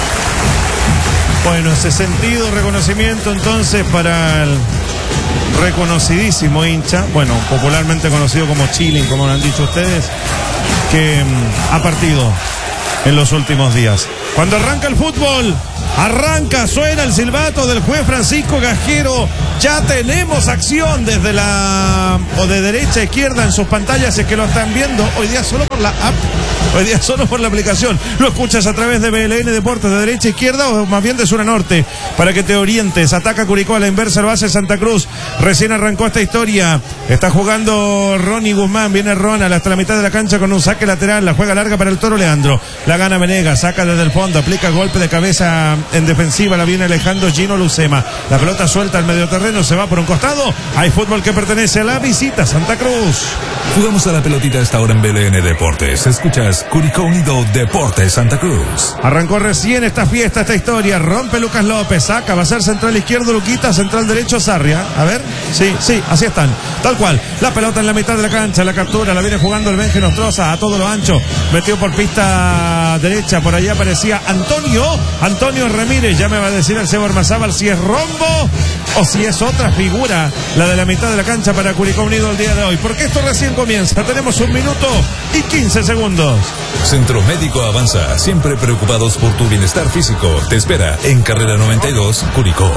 Bueno, ese sentido reconocimiento entonces para el reconocidísimo hincha, bueno, popularmente conocido como Chile, como lo han dicho ustedes, que mm, ha partido en los últimos días. Cuando arranca el fútbol, arranca, suena el silbato del juez Francisco Gajero. Ya tenemos acción desde la o de derecha a izquierda en sus pantallas, es que lo están viendo hoy día solo por la app, hoy día solo por la aplicación. Lo escuchas a través de B L N Deportes, de derecha a izquierda o más bien de sur a norte, para que te orientes. Ataca Curicó a la inversa, lo hace Santa Cruz. Recién arrancó esta historia. Está jugando Ronnie Guzmán, viene Ronald hasta la mitad de la cancha con un saque lateral, la juega larga para el Toro Leandro. La gana Venegas, saca desde el fondo, aplica golpe de cabeza en defensiva, la viene alejando Gino Lucema. La pelota suelta al medio terreno, se va por un costado. Hay fútbol que pertenece a la visita Santa Cruz. Jugamos a la pelotita a esta hora en B L N Deportes. Escuchas Curicó Unido Deportes Santa Cruz. Arrancó recién esta fiesta, esta historia. Rompe Lucas López, saca, va a ser central izquierdo Luquita, central derecho Sarria. A ver, sí, sí, así están. Tal cual. La pelota en la mitad de la cancha, la captura, la viene jugando el Benje Nostroza a todo lo ancho. Metió por pista derecha, por allá aparecía Antonio, Antonio Ramírez. Ya me va a decir el Sebo Armazábal si es rombo o si es otra figura, la de la mitad de la cancha para Curicó Unido el día de hoy. Porque esto recién comienza. Tenemos un minuto y quince segundos. Centro Médico Avanza, siempre preocupados por tu bienestar físico. Te espera en Carrera noventa y dos, Curicó.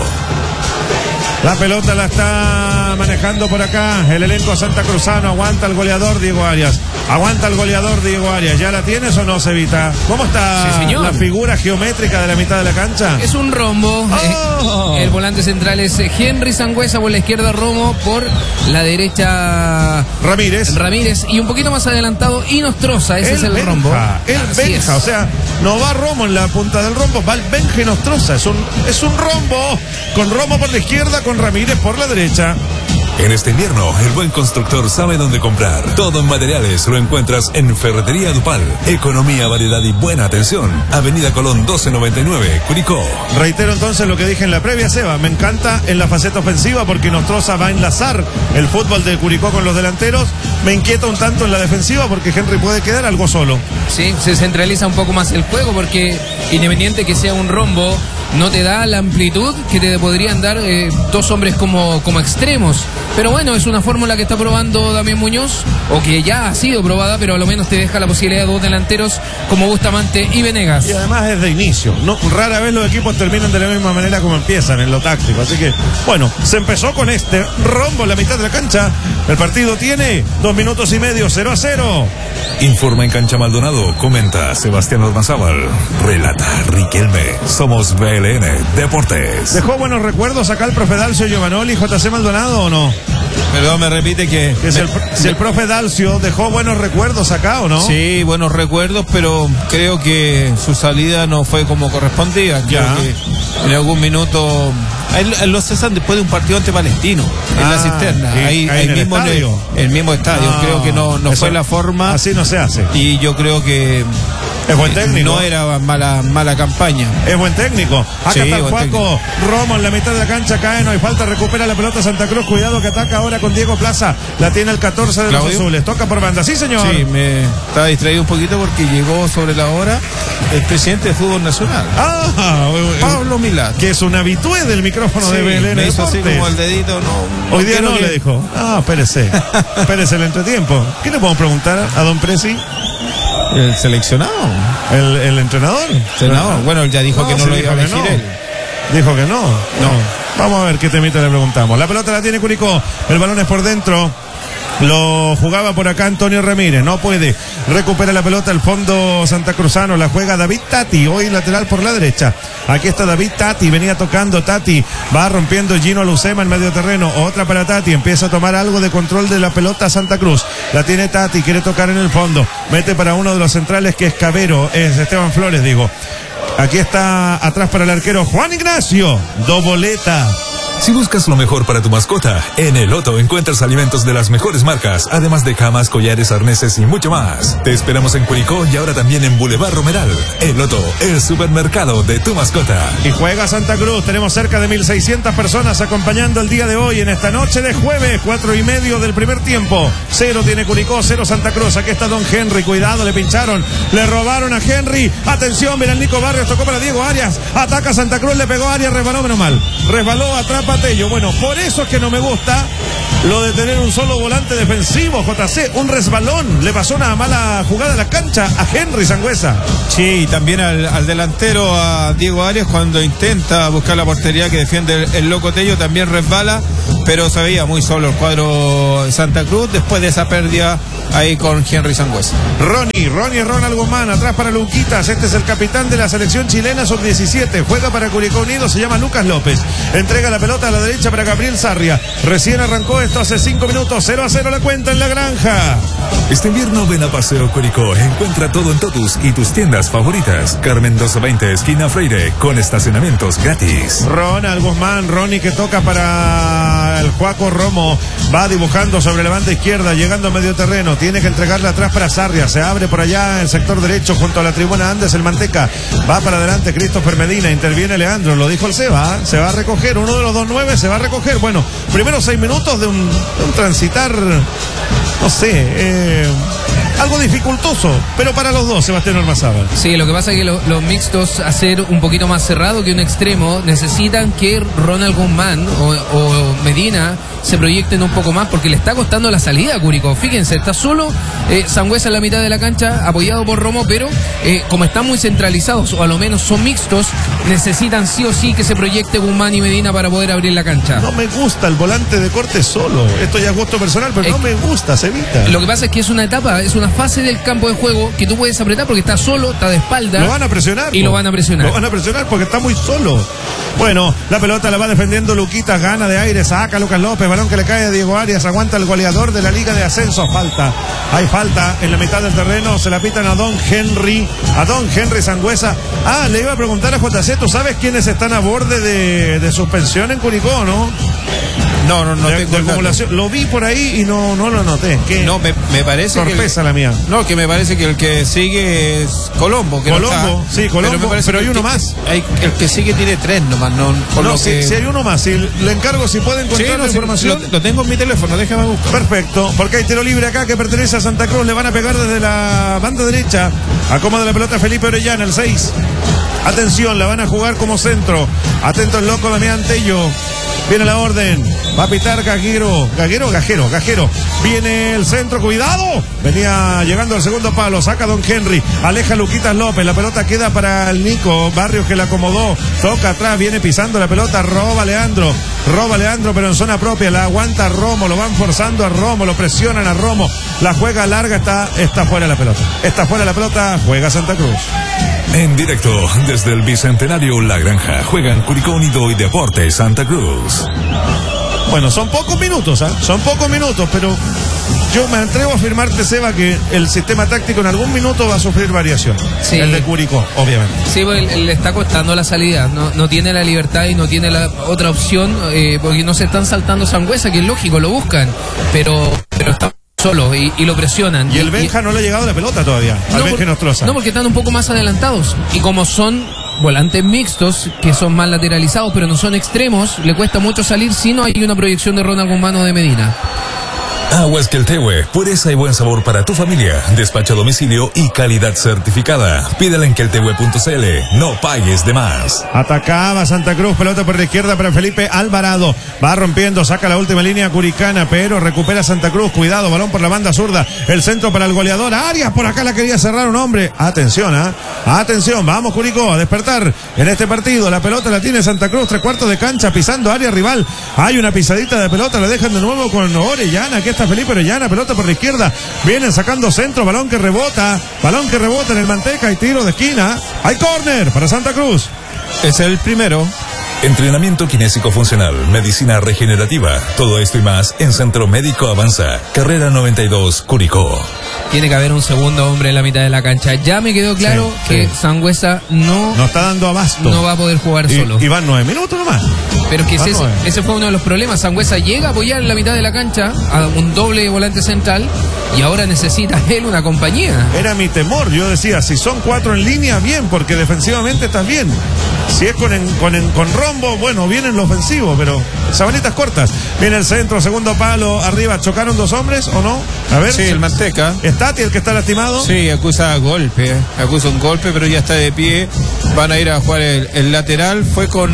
La pelota la está manejando por acá el elenco santacruzano. Aguanta el goleador Diego Arias. Aguanta el goleador Diego Arias. ¿Ya la tienes o no, Cevita? ¿Cómo está sí, señor. la figura geométrica de la mitad de la cancha? Es un rombo. Oh. El volante central es Henry Sangüesa, por la izquierda Romo, por la derecha Ramírez. Ramírez y un poquito más adelantado Inostroza. Ese el es el Benja, rombo. El Así Benja, es. o sea, no va Romo en la punta del rombo, va el Benja Nostroza. Es un, es un rombo con Romo por la izquierda, con Ramírez por la derecha. En este invierno, el buen constructor sabe dónde comprar. Todo en materiales lo encuentras en Ferretería Dupal. Economía, variedad y buena atención. Avenida Colón doce noventa y nueve, Curicó. Reitero entonces lo que dije en la previa, Seba. Me encanta en la faceta ofensiva porque Nostroza va a enlazar el fútbol de Curicó con los delanteros. Me inquieta un tanto en la defensiva porque Henry puede quedar algo solo. Sí, se centraliza un poco más el juego porque independiente que sea un rombo, no te da la amplitud que te podrían dar eh, dos hombres como, como extremos. Pero bueno, es una fórmula que está probando Damián Muñoz, o que ya ha sido probada, pero a lo menos te deja la posibilidad de dos delanteros como Bustamante y Venegas. Y además es de inicio. No, rara vez los equipos terminan de la misma manera como empiezan en lo táctico. Así que, bueno, se empezó con este rombo en la mitad de la cancha. El partido tiene dos minutos y medio, cero a cero. Informa en Cancha Maldonado, comenta Sebastián Ormazábal, relata Riquelme. Somos B L N Deportes. ¿Dejó buenos recuerdos acá el profe Dalcio Giovanoli, J C Maldonado o no? Perdón, me repite que... Que si, el, si el profe Dalcio dejó buenos recuerdos acá o no. Sí, buenos recuerdos, pero creo que su salida no fue como correspondía. Creo Ya. que en algún minuto... Él, él lo cesan después de un partido ante Palestino, en Ah, la cisterna. sí, ahí, ahí ahí en el mismo en el, estadio. el mismo estadio. No, creo que no, no eso- fue la forma. Así no se hace. Y yo creo que... Es buen técnico. No era mala, mala campaña. Es buen técnico. Acá Sí, está el buen Juaco. Romo en la mitad de la cancha, cae, no hay falta, recupera la pelota Santa Cruz. Cuidado que ataca ahora con Diego Plaza. La tiene el catorce de los Claudio. azules. Toca por banda. Sí, señor. Sí, me estaba distraído un poquito porque llegó sobre la hora el presidente de Fútbol Nacional, Ah, Pablo Milán. que es un habitué del micrófono Sí, de B L N me hizo así Deportes. como el dedito, no. Hoy día quiero no, que- le dijo. Ah, espérese. Espérese el entretiempo. ¿Qué le podemos preguntar a don Presi? El seleccionado. ¿El, el entrenador? Senador. Bueno, él ya dijo que no sí, lo dijo iba a que elegir no. él. Dijo que no. No. Vamos a ver qué temita le preguntamos. La pelota la tiene Curicó. El balón es por dentro. Lo jugaba por acá Antonio Ramírez. No puede. Recupera la pelota el fondo santacruzano. La juega David Tati. Hoy lateral por la derecha. Aquí está David Tati. Venía tocando Tati. Va rompiendo Gino Lucema en medio terreno. Otra para Tati. Empieza a tomar algo de control de la pelota Santa Cruz. La tiene Tati. Quiere tocar en el fondo. Mete para uno de los centrales que es Cabero. Es Esteban Flores, digo. Aquí está atrás para el arquero Juan Ignacio. Doboleta. Si buscas lo mejor para tu mascota, en El Loto encuentras alimentos de las mejores marcas, además de camas, collares, arneses y mucho más. Te esperamos en Curicó y ahora también en Boulevard Romeral. El Loto, el supermercado de tu mascota. Y juega Santa Cruz. Tenemos cerca de mil seiscientas personas acompañando el día de hoy en esta noche de jueves, cuatro y medio del primer tiempo. Cero tiene Curicó, cero Santa Cruz. Aquí está Don Henry. Cuidado, le pincharon, le robaron a Henry. Atención, mira el Nico Barrios, tocó para Diego Arias. Ataca Santa Cruz, le pegó a Arias, resbaló menos mal. Resbaló, atrapa a Tello. Bueno, por eso es que no me gusta lo de tener un solo volante defensivo, J C. Un resbalón. Le pasó una mala jugada a la cancha a Henry Sangüesa. Sí, también al, al delantero, a Diego Arias, cuando intenta buscar la portería que defiende el, el loco Tello, también resbala, pero se veía muy solo el cuadro de Santa Cruz después de esa pérdida ahí con Henry Sangüesa. Ronnie, Ronnie Ronald Guzmán, atrás para Luquitas. Este es el capitán de la selección chilena sub diecisiete. Juega para Curicó Unido, se llama Lucas López. Entrega la pelota a la derecha para Gabriel Sarria. Recién arrancó esto hace cinco minutos. cero a cero la cuenta en la granja. Este invierno ven a Paseo Curicó. Encuentra todo en Totus y tus tiendas favoritas. Carmen doscientos veinte, esquina Freire, con estacionamientos gratis. Ronald Guzmán, Ronnie que toca para el Juaco Romo. Va dibujando sobre la banda izquierda, llegando a medio terreno. Tiene que entregarla atrás para Sarria. Se abre por allá el sector derecho junto a la tribuna Andes, el Manteca. Va para adelante Christopher Medina. Interviene Leandro. Lo dijo el Seba. Se va a recoger. Uno de los dos nueve se va a recoger. Bueno, primero seis minutos de un, de un transitar, no sé, eh, algo dificultoso, pero para los dos, Sebastián Ormazábal. Sí, lo que pasa es que lo, los mixtos, a ser un poquito más cerrado que un extremo, necesitan que Ronald Guzmán o, o Medina se proyecten un poco más, porque le está costando la salida a Curicó. Fíjense, está solo eh, Sangüesa en la mitad de la cancha, apoyado por Romo, pero eh, como están muy centralizados, o a lo menos son mixtos, necesitan sí o sí que se proyecte Guzmán y Medina para poder abrir la cancha. No me gusta el volante de corte solo. Esto ya es gusto personal, pero eh, no me gusta, Cevita. Lo que pasa es que es una etapa, es una fase del campo de juego que tú puedes apretar porque está solo, está de espalda. Lo van a presionar. Y po. lo van a presionar. Lo van a presionar porque está muy solo. Bueno, la pelota la va defendiendo Luquitas, gana de aire, saca Lucas López, balón que le cae a Diego Arias, aguanta el goleador de la Liga de Ascenso, falta. Hay falta en la mitad del terreno, se la pitan a Don Henry, a Don Henry Sangüesa. Ah, le iba a preguntar a J C, ¿tú sabes quiénes están a borde de, de suspensión en Curicó, no? No, no, no de, tengo de el dato. acumulación. Lo vi por ahí y no, no lo noté. ¿Qué? No, me, me parece Sorpresa que el, la mía. No, que me parece que el que sigue es Colombo. Que Colombo, no está, sí, Colombo, pero, me parece pero hay que uno el que- más. Hay, el que sigue tiene tres nomás, no. Por No, lo si, que... si hay uno más, si le encargo si puede Sí, encontrar no, la sí, información. lo, lo tengo en mi teléfono, déjame buscar. Perfecto, porque hay tiro libre acá que pertenece a Santa Cruz. Le van a pegar desde la banda derecha. Acomoda la pelota Felipe Orellana, el seis. Atención, la van a jugar como centro. Atento el loco Damián Tello. Viene la orden. Va a pitar Gaguero. Gaguero, Gajero, Gajero. Viene el centro, cuidado. Venía llegando al segundo palo. Saca Don Henry. Aleja Luquitas López. La pelota queda para el Nico Barrios que la acomodó. Toca atrás, viene pisando la pelota. Roba Leandro. Roba Leandro, pero en zona propia. La aguanta Romo. Lo van forzando a Romo. Lo presionan a Romo. La juega larga. Está, está fuera la pelota. Está fuera la pelota. Juega Santa Cruz. En directo desde el Bicentenario La Granja juegan Curicó Unido y Deportes Santa Cruz. Bueno, son pocos minutos, ¿eh? Son pocos minutos, pero yo me atrevo a afirmarte, Seba, que el sistema táctico en algún minuto va a sufrir variación. Sí. El de Curicó, obviamente. Sí, porque le- le está costando la salida, no, no tiene la libertad y no tiene la otra opción, eh, porque no se están saltando Sangüesa, que es lógico, lo buscan, pero, pero está solo y, y lo presionan. Y el Benja no le ha llegado la pelota todavía, al no, Benja por- Nostroza. no, porque están un poco más adelantados. Y como son volantes mixtos, que son más lateralizados, pero no son extremos, le cuesta mucho salir si no hay una proyección de Ronald Guzmán o de Medina. Aguas Queltehue, pureza y buen sabor para tu familia. Despacho a domicilio y calidad certificada. Pídela en queltehue punto c l. No pagues de más. Atacaba Santa Cruz, pelota por la izquierda para Felipe Alvarado. Va rompiendo, saca la última línea curicana, pero recupera Santa Cruz. Cuidado, balón por la banda zurda. El centro para el goleador. Arias, por acá la quería cerrar un hombre. Atención, ¿ah? ¿eh? Atención, vamos Curicó a despertar en este partido. La pelota la tiene Santa Cruz, tres cuartos de cancha, pisando área rival. Hay una pisadita de pelota, la dejan de nuevo con Orellana. Aquí está Felipe Orellana, pelota por la izquierda. Vienen sacando centro, balón que rebota. Balón que rebota en el Manteca y tiro de esquina. Hay córner para Santa Cruz. Es el primero. Entrenamiento kinésico funcional, medicina regenerativa, todo esto y más en Centro Médico Avanza, carrera noventa y dos, Curicó. Tiene que haber un segundo hombre en la mitad de la cancha. Ya me quedó claro Sí, que sí. Sangüesa no, No está dando abasto. no va a poder jugar y, solo. y van nueve minutos nomás. Pero es que Van ese, nueve. ese fue uno de los problemas. Sangüesa llega a apoyar en la mitad de la cancha a un doble volante central y ahora necesita él una compañía. Era mi temor. Yo decía, si son cuatro en línea, bien, porque defensivamente estás bien. Si es con, en, con, en, con rombo, bueno, viene en lo ofensivo, pero sabanitas cortas. Viene el centro, segundo palo, arriba. ¿Chocaron dos hombres o no? A ver. Sí, el Manteca. ¿Es Tati el que está lastimado? Sí, acusa golpe, acusa un golpe, pero ya está de pie. Van a ir a jugar el, el lateral. Fue con,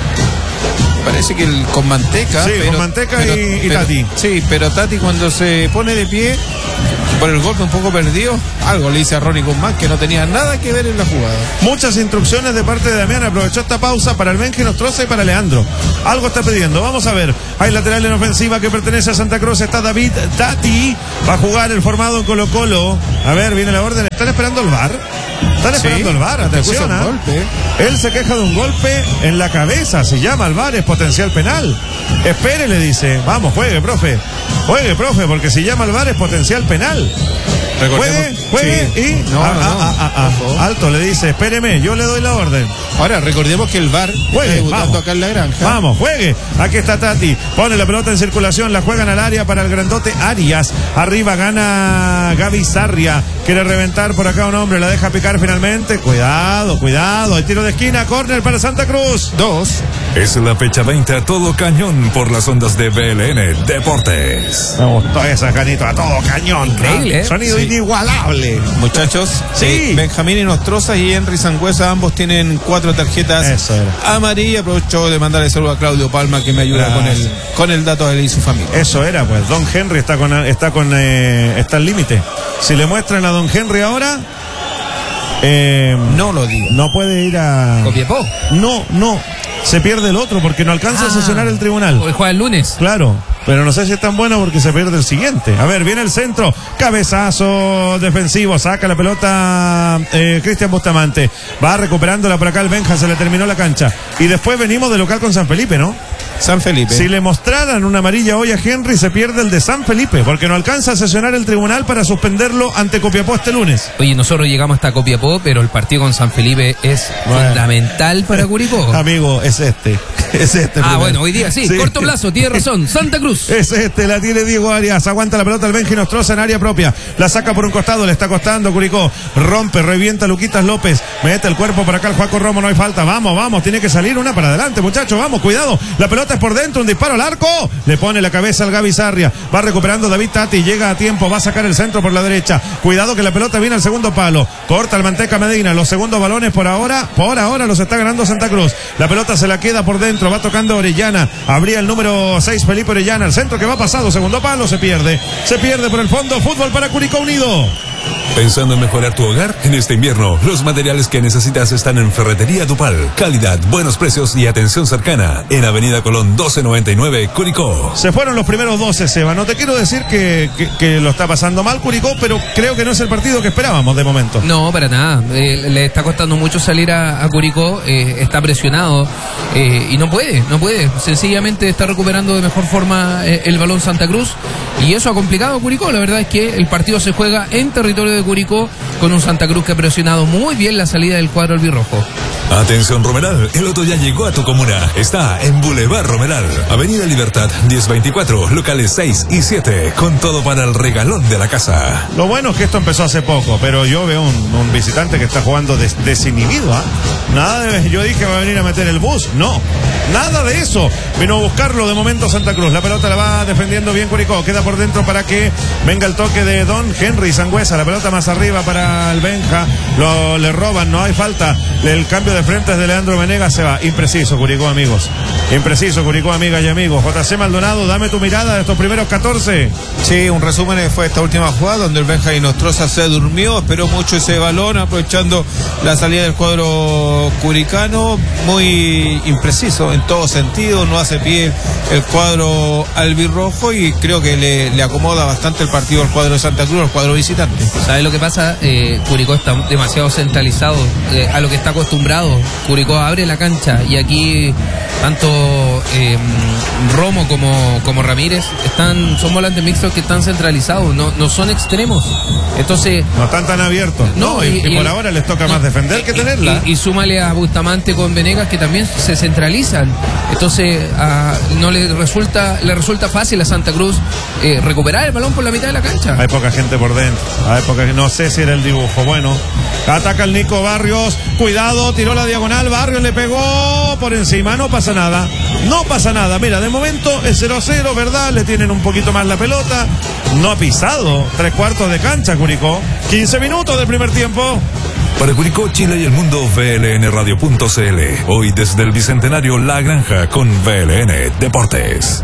parece que el, con Manteca. Sí, pero, con Manteca pero- y, y pero- Tati. Sí, pero Tati cuando se pone de pie, por el golpe un poco perdido, algo le dice a Ronnie Guzmán que no tenía nada que ver en la jugada. Muchas instrucciones de parte de Damián. Aprovechó esta pausa para el Benji Nostroza y para Leandro. Algo está pidiendo. Vamos a ver. Hay lateral en ofensiva que pertenece a Santa Cruz. Está David Tati. Va a jugar el formado en Colo Colo. A ver, viene la orden. ¿Están esperando el V A R? Están esperando Sí, el V A R. Atención. acusa un ¿ah? golpe. Él se queja de un golpe en la cabeza. Se llama al V A R. Es potencial penal. Espere, le dice. Vamos, juegue, profe. Juegue, profe, porque si llama al V A R es potencial penal. Juegue, juegue Sí. y No, ah, no, ah, no. ah, ah, ah. Ojo. Alto le dice, espéreme, yo le doy la orden. Ahora, recordemos que el V A R está Juegue, debutando vamos. acá en la granja. Vamos, juegue. Aquí está Tati. Pone la pelota en circulación, la juegan al área para el grandote Arias. Arriba gana Gaby Sarria. Quiere reventar por acá un hombre, la deja picar finalmente. Cuidado, cuidado. El tiro de esquina, córner para Santa Cruz. Dos. Es la fecha veinte a todo cañón por las ondas de B L N Deportes. Me gustó esa, Canito, a todo cañón. Increíble, ¿eh? Sonido Sí. inigualable. Muchachos, Sí. eh, Benjamín Nostroza y Henry Sangüesa, ambos tienen cuatro tarjetas Eso era. amarillas. Aprovecho de mandarle saludo a Claudio Palma, que me ayuda con Gracias. el, con el dato de él y su familia. Eso era, pues. Don Henry está con está con eh, está al límite. Si le muestran a Don Henry ahora, eh, No lo digo. no puede ir a. Copiapó. No, no. Se pierde el otro porque no alcanza a Ah. sesionar el tribunal. Hoy juega el lunes. Claro, pero no sé si es tan bueno porque se pierde el siguiente. A ver, viene el centro, cabezazo defensivo, saca la pelota eh, Cristian Bustamante. Va recuperándola por acá el Benja, se le terminó la cancha. Y después venimos de local con San Felipe, ¿no? San Felipe. Si le mostraran una amarilla hoy a Henry, se pierde el de San Felipe, porque no alcanza a sesionar el tribunal para suspenderlo ante Copiapó este lunes. Oye, nosotros llegamos hasta Copiapó, pero el partido con San Felipe es Bueno. fundamental para Curicó. Amigo, es este. Es este. Ah, primero. bueno, hoy día sí, corto plazo, tiene razón. Santa Cruz. Es este, la tiene Diego Arias. Aguanta la pelota el Benji Nostroza en área propia. La saca por un costado, le está costando Curicó. Rompe, revienta Luquitas López. Mete el cuerpo por acá el Juaco Romo, no hay falta. Vamos, vamos, tiene que salir una para adelante, muchachos. Vamos, cuidado. La pelota es por dentro, un disparo al arco. Le pone la cabeza al Gaby Sarria. Va recuperando David Tati, llega a tiempo, va a sacar el centro por la derecha. Cuidado que la pelota viene al segundo palo. Corta el Manteca Medina. Los segundos balones por ahora, por ahora los está ganando Santa Cruz. La pelota se la queda por dentro, va tocando Orellana. Abría el número seis Felipe Orellana. El centro que va pasado, segundo palo, se pierde. Se pierde por el fondo. Fútbol para Curicó Unido. ¿Pensando en mejorar tu hogar? En este invierno, los materiales que necesitas están en Ferretería Dupal. Calidad, buenos precios y atención cercana. En Avenida Colón doce noventa y nueve, Curicó. Se fueron los primeros doce, Seba. No te quiero decir que, que, que lo está pasando mal Curicó, pero creo que no es el partido que esperábamos de momento. No, para nada. Eh, le está costando mucho salir a, a Curicó. Eh, está presionado eh, y no puede, no puede. Sencillamente está recuperando de mejor forma eh, el balón Santa Cruz y eso ha complicado a Curicó. La verdad es que el partido se juega en territorio de Curicó con un Santa Cruz que ha presionado muy bien la salida del cuadro albirrojo. Atención Romeral, el Loto ya llegó a tu comuna. Está en Boulevard Romeral, Avenida Libertad diez veinticuatro, locales seis y siete, con todo para el regalón de la casa. Lo bueno es que esto empezó hace poco, pero yo veo un, un visitante que está jugando des, desinhibido. ¿ah? Nada de, yo dije va a venir a meter el bus. No, nada de eso. Vino a buscarlo de momento Santa Cruz. La pelota la va defendiendo bien Curicó. Queda por dentro para que venga el toque de Don Henry Sangüesa. La pelota más arriba para el Benja. Lo, le roban, no hay falta. El cambio de frente es de Leandro Venegas. Se va. Impreciso Curicó, amigos. Impreciso Curicó, amigas y amigos. J C Maldonado, dame tu mirada de estos primeros catorce. Sí, un resumen fue esta última jugada donde el Benja y Nostroza se durmió, esperó mucho ese balón, aprovechando la salida del cuadro curicano, muy impreciso en todo sentido, no hace pie el cuadro albirrojo y creo que le, le acomoda bastante el partido al cuadro de Santa Cruz, al cuadro visitante. ¿Sabes lo que pasa? Eh, Curicó está demasiado centralizado eh, a lo que está acostumbrado. Curicó abre la cancha y aquí tanto eh, Romo como, como Ramírez están, son volantes mixtos que están centralizados, no, no son extremos. Entonces no están tan abiertos. No, no y, y, y por y, ahora les toca no, más defender que tenerla. Y, y, y súmale a Bustamante con Venegas, que también se centralizan. Entonces a, no le resulta, le resulta fácil a Santa Cruz eh, recuperar el balón por la mitad de la cancha. Hay poca gente por dentro. Hay poca, no sé si era el dibujo. Bueno, ataca el Nico Barrios. Cuidado, tiró la diagonal. Barrios le pegó por encima. No pasa nada. No pasa nada. Mira, de momento es cero a cero, ¿verdad? Le tienen un poquito más la pelota. No ha pisado tres cuartos de cancha Curicó. quince minutos del primer tiempo. Para Curicó, Chile y el mundo, V L N radio punto c l. Hoy desde el Bicentenario La Granja con V L N Deportes.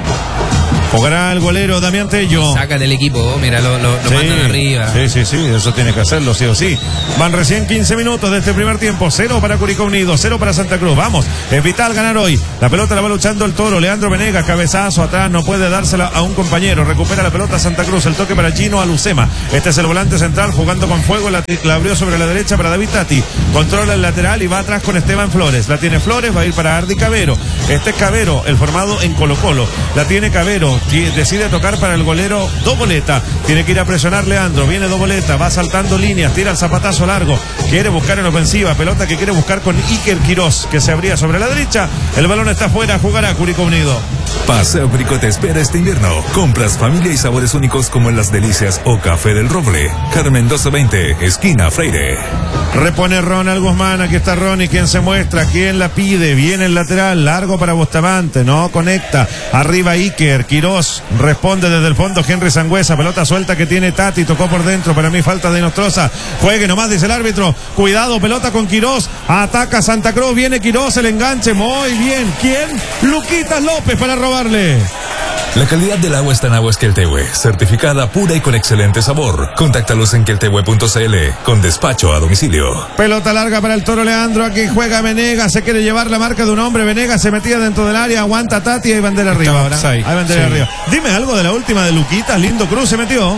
Jugará el golero Damián Tello. Saca del equipo, mira, lo, lo, lo sí, mandan arriba. Sí, sí, sí, eso tiene que hacerlo, sí o sí. Van recién quince minutos de este primer tiempo. Cero para Curicó Unido, cero para Santa Cruz. Vamos, es vital ganar hoy. La pelota la va luchando el Toro. Leandro Venegas, cabezazo atrás, no puede dársela a un compañero. Recupera la pelota Santa Cruz. El toque para Gino Alucema. Este es el volante central jugando con fuego. La, la abrió sobre la derecha para David Tati. Controla el lateral y va atrás con Esteban Flores. La tiene Flores, va a ir para Ardi Cabero. Este es Cabero, el formado en Colo Colo. La tiene Cabero, decide tocar para el golero Doboleta. Tiene que ir a presionar Leandro. Viene Doboleta, va saltando líneas, tira el zapatazo largo. Quiere buscar en ofensiva. Pelota que quiere buscar con Iker Quirós, que se abría sobre la derecha. El balón está afuera. Jugará Curicó Unido. Paseo Curicó te espera este invierno. Compras, familia y sabores únicos como en Las Delicias o Café del Roble. Carmen doce veinte, esquina Freire. Repone Ronald Guzmán. Aquí está Ronnie, quien se muestra, quien la pide. Viene el lateral, largo para Bustamante. No conecta. Arriba Iker Quirós. Responde desde el fondo Henry Sangüesa. Pelota suelta que tiene Tati. Tocó por dentro. Para mí falta de Nostroza. Juegue nomás, dice el árbitro. Cuidado, pelota con Quirós. Ataca Santa Cruz. Viene Quirós, el enganche. Muy bien. ¿Quién? Luquitas López para robarle. La calidad del agua está en Aguas Queltehue, certificada pura y con excelente sabor. Contáctalos en queltehue punto c l con despacho a domicilio. Pelota larga para el Toro Leandro. Aquí juega Venegas. Se quiere llevar la marca de un hombre. Venegas se metía dentro del área. Aguanta Tati. Hay bandera arriba ahora. Hay bandera sí. arriba. Dime algo de la última de Luquitas. Lindo Cruz se metió.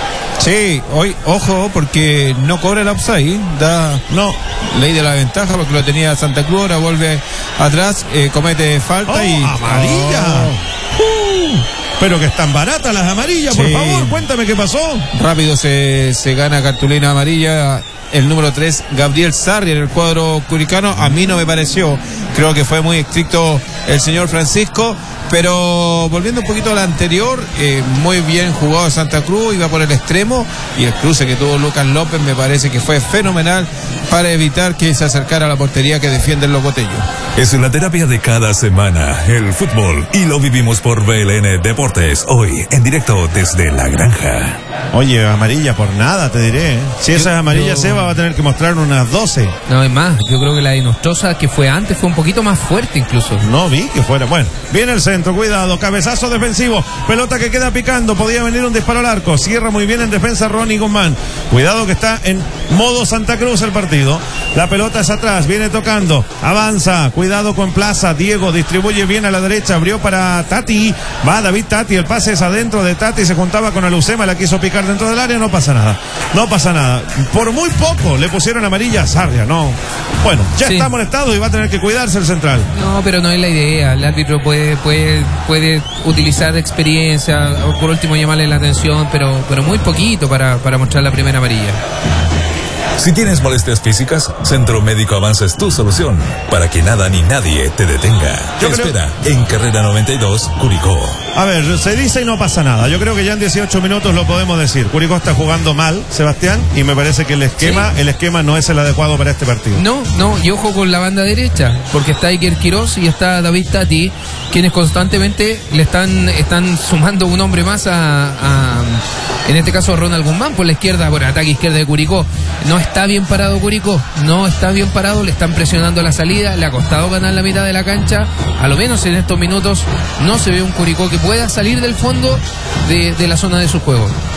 Sí, hoy, ojo, porque no cobra el offside, da no ley de la ventaja porque lo tenía Santa Cruz, ahora vuelve atrás, eh, comete falta oh, y amarilla. Oh. Uh, pero que están baratas las amarillas, sí. Por favor, cuéntame qué pasó. Rápido se, se gana cartulina amarilla. El número tres, Gabriel Sarri, en el cuadro curicano. A mí no me pareció, creo que fue muy estricto el señor Francisco. Pero volviendo un poquito a la anterior, eh, muy bien jugado Santa Cruz, iba por el extremo y el cruce que tuvo Lucas López me parece que fue fenomenal para evitar que se acercara a la portería que defienden los botellos. Es la terapia de cada semana, el fútbol, y lo vivimos por V L N Deportes, hoy en directo desde La Granja. Oye, amarilla por nada, te diré, ¿eh? Si esa es amarilla, yo... Seba va a tener que mostrar unas doce. No, es más, yo creo que la de Nostroza que fue antes fue un poquito más fuerte incluso. No vi que fuera, bueno, viene el centro. Cuidado, cabezazo defensivo, pelota que queda picando, podía venir un disparo al arco, cierra muy bien en defensa Ronnie Guzmán. Cuidado que está en modo Santa Cruz el partido. La pelota es atrás, viene tocando, avanza, cuidado con Plaza, Diego distribuye bien a la derecha, abrió para Tati, va David Tati, el pase es adentro de Tati, se juntaba con Alucema, la quiso picar dentro del área, no pasa nada, no pasa nada. Por muy poco le pusieron amarilla a Sarria, no. Bueno, ya sí. Está molestado y va a tener que cuidarse el central. No, pero no es la idea, el árbitro puede, puede, puede utilizar experiencia, o por último llamarle la atención, pero, pero muy poquito para, para mostrar la primera amarilla. Si tienes molestias físicas, Centro Médico Avanza es tu solución, para que nada ni nadie te detenga. Te creo... espera en Carrera noventa y dos, Curicó. A ver, se dice y no pasa nada. Yo creo que ya en dieciocho minutos lo podemos decir. Curicó está jugando mal, Sebastián, y me parece que el esquema, sí. el esquema no es el adecuado para este partido. No, no, y ojo con la banda derecha, porque está Iker Quirós y está David Tati, quienes constantemente le están, están sumando un hombre más a, a en este caso Ronald Guzmán por la izquierda, por el ataque izquierda de Curicó. No está bien parado Curicó, no está bien parado, le están presionando la salida, le ha costado ganar la mitad de la cancha, a lo menos en estos minutos no se ve un Curicó que pueda salir del fondo de, de la zona de su juego.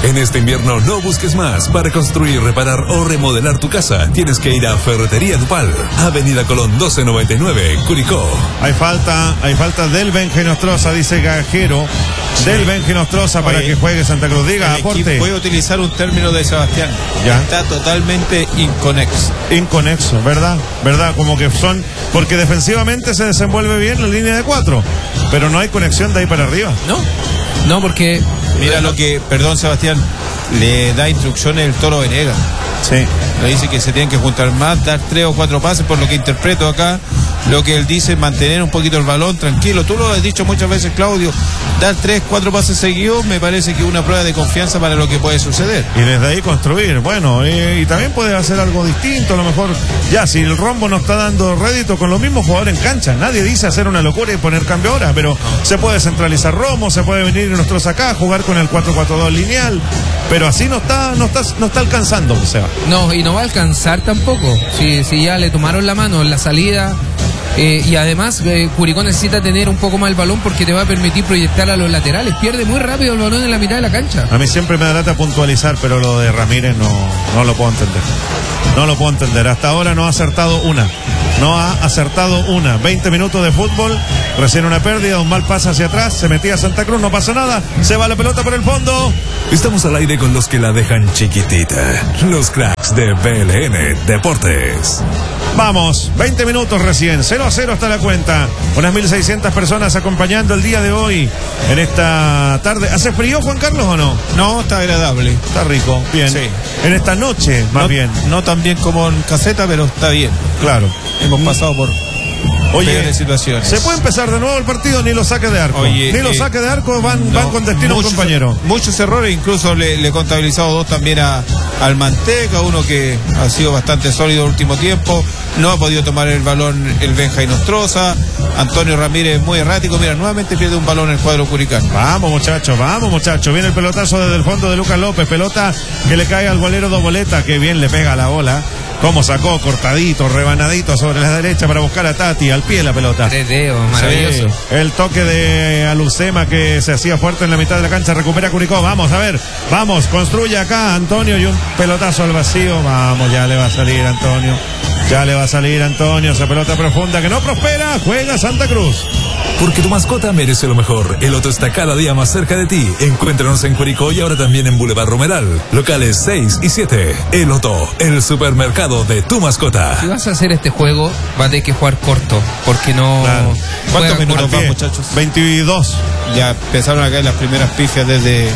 En este invierno no busques más. Para construir, reparar o remodelar tu casa, tienes que ir a Ferretería Dupal, Avenida Colón doce noventa y nueve, Curicó. Hay falta, hay falta del Bengenostroza, dice Gajero. Sí. Del Bengenostroza para Oye, que juegue Santa Cruz. Diga, aporte. Voy a utilizar un término de Sebastián. Ya. Está totalmente inconexo. Inconexo, ¿verdad? ¿Verdad? Como que son. Porque defensivamente se desenvuelve bien la línea de cuatro. Pero no hay conexión de ahí para arriba. No, no, porque. Mira lo que, perdón Sebastián, le da instrucciones el Toro Venegas. Sí. Le dice que se tienen que juntar más, dar tres o cuatro pases, por lo que interpreto acá. Lo que él dice, mantener un poquito el balón tranquilo. Tú lo has dicho muchas veces, Claudio. Dar tres, cuatro pases seguidos me parece que es una prueba de confianza para lo que puede suceder. Y desde ahí construir. Bueno, eh, y también puede hacer algo distinto. A lo mejor, ya, si el rombo no está dando rédito con los mismos jugadores en cancha. Nadie dice hacer una locura y poner cambio ahora, pero no. Se puede centralizar Romo, se puede venir nosotros acá, jugar con el cuatro cuatro dos lineal. Pero así no está, no está, no está alcanzando, o sea. No, y no va a alcanzar tampoco. Si, si ya le tomaron la mano en la salida. Eh, y además eh, Curicó necesita tener un poco más el balón porque te va a permitir proyectar a los laterales. Pierde muy rápido el balón en la mitad de la cancha. A mí siempre me da lata puntualizar, pero lo de Ramírez no, no lo puedo entender. No lo puedo entender. Hasta ahora no ha acertado una. No ha acertado una. veinte minutos de fútbol. Recién una pérdida, un mal pase hacia atrás. Se metía Santa Cruz, no pasa nada. Se va la pelota por el fondo. Estamos al aire con los que la dejan chiquitita. Los cracks de B L N Deportes. Vamos, veinte minutos recién, cero a cero hasta la cuenta. Unas mil seiscientas personas acompañando el día de hoy en esta tarde. ¿Hace frío, Juan Carlos, o no? No, está agradable. Está rico, bien. Sí. En esta noche, más no, bien. No tan bien como en caseta, pero está bien. Claro. Hemos pasado por Oye, peores situaciones. ¿Se puede empezar de nuevo el partido? Ni los saques de arco. Oye, ni los eh, saques de arco van, no, van con destino muchos, un compañero. Muchos errores, incluso le, le he contabilizado dos también a, al Manteca, uno que ha sido bastante sólido el último tiempo. No ha podido tomar el balón el Benja Inostroza. Antonio Ramírez muy errático. Mira, nuevamente pierde un balón el cuadro curicano. Vamos, muchachos, vamos, muchachos. Viene el pelotazo desde el fondo de Lucas López. Pelota que le cae al golero Doboleta, que bien le pega a la bola. Cómo sacó, cortadito, rebanadito sobre la derecha para buscar a Tati. Al pie la pelota. Tres dedos, maravilloso. Sí, el toque de Alucema que se hacía fuerte en la mitad de la cancha. Recupera Curicó. Vamos, a ver. Vamos, construye acá Antonio y un pelotazo al vacío. Vamos, ya le va a salir Antonio. Ya le va a salir Antonio. Esa pelota profunda que no prospera. Juega Santa Cruz. Porque tu mascota merece lo mejor. El Loto está cada día más cerca de ti. Encuéntranos en Curicó y ahora también en Boulevard Romeral. Locales seis y siete. El Loto, el supermercado de tu mascota. Si vas a hacer este juego, vas a tener que jugar corto. Porque no. Claro. ¿Cuántos minutos van, pie, muchachos? veintidós. Ya empezaron a caer las primeras pifias desde,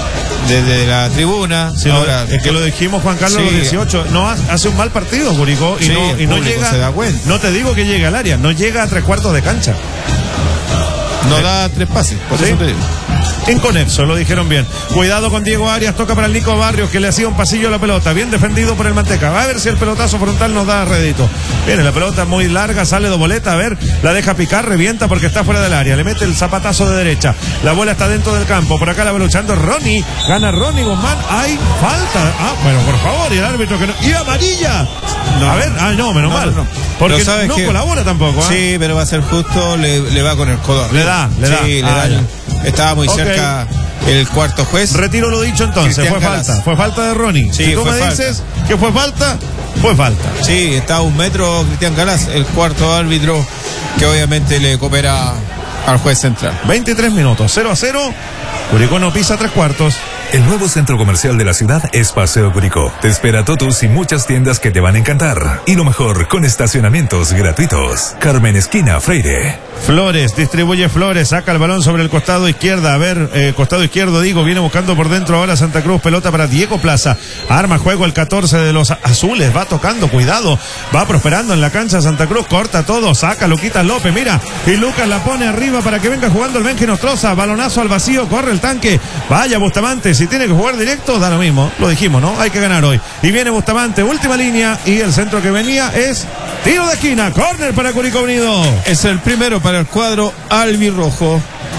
desde la tribuna. Sí, ahora, es que lo dijimos, Juan Carlos, sí. los dieciocho. No hace un mal partido, Curicó. Y Sí, no, el y no público llega. se da cuenta. No te digo que llegue al área. No llega a tres cuartos de cancha. no da tres pases, por ¿Sí? eso te digo. Inconexo, lo dijeron bien. Cuidado con Diego Arias, toca para el Nico Barrios que le hacía un pasillo a la pelota, bien defendido por el Manteca. Va a ver si el pelotazo frontal nos da rédito. Viene la pelota muy larga, sale Doboleta, a ver, la deja picar, revienta porque está fuera del área, le mete el zapatazo de derecha. La bola está dentro del campo, por acá la va luchando Ronnie, gana Ronnie Guzmán, hay falta. Ah, bueno, por favor, y el árbitro que no. ¡Y amarilla! No. A ver, ah, no, menos No, mal. no, no. Porque Pero sabes no que- colabora tampoco. ¿eh? Sí, pero va a ser justo, le, le va con el codo. Le da, le da. Sí, le Ah, da. ya. Estaba muy Ok. cerca el cuarto juez. Retiro lo dicho entonces, Cristian fue Galaz. falta, fue falta de Ronnie. Sí, si tú fue me falta. dices que fue falta, fue falta. Sí, está a un metro Cristian Galaz, el cuarto árbitro que obviamente le coopera al juez central. veintitrés minutos, cero a cero. Curicó no pisa tres cuartos. El nuevo centro comercial de la ciudad es Paseo Curicó. Te espera Totus y muchas tiendas que te van a encantar. Y lo mejor, con estacionamientos gratuitos. Carmen Esquina Freire. Flores, distribuye Flores, saca el balón sobre el costado izquierda, a ver, eh, costado izquierdo digo, viene buscando por dentro ahora Santa Cruz, pelota para Diego Plaza, arma juego el catorce de los azules, va tocando, cuidado, va prosperando en la cancha Santa Cruz, corta todo, saca Luquitas López, mira, y Lucas la pone arriba para que venga jugando el Benji Nostroza, balonazo al vacío, corre el tanque, vaya Bustamante, si tiene que jugar directo, da lo mismo, lo dijimos, ¿no? Hay que ganar hoy, y viene Bustamante, última línea, y el centro que venía es tiro de esquina, córner para Curicó Unido. Es el primero para el cuadro albirrojo.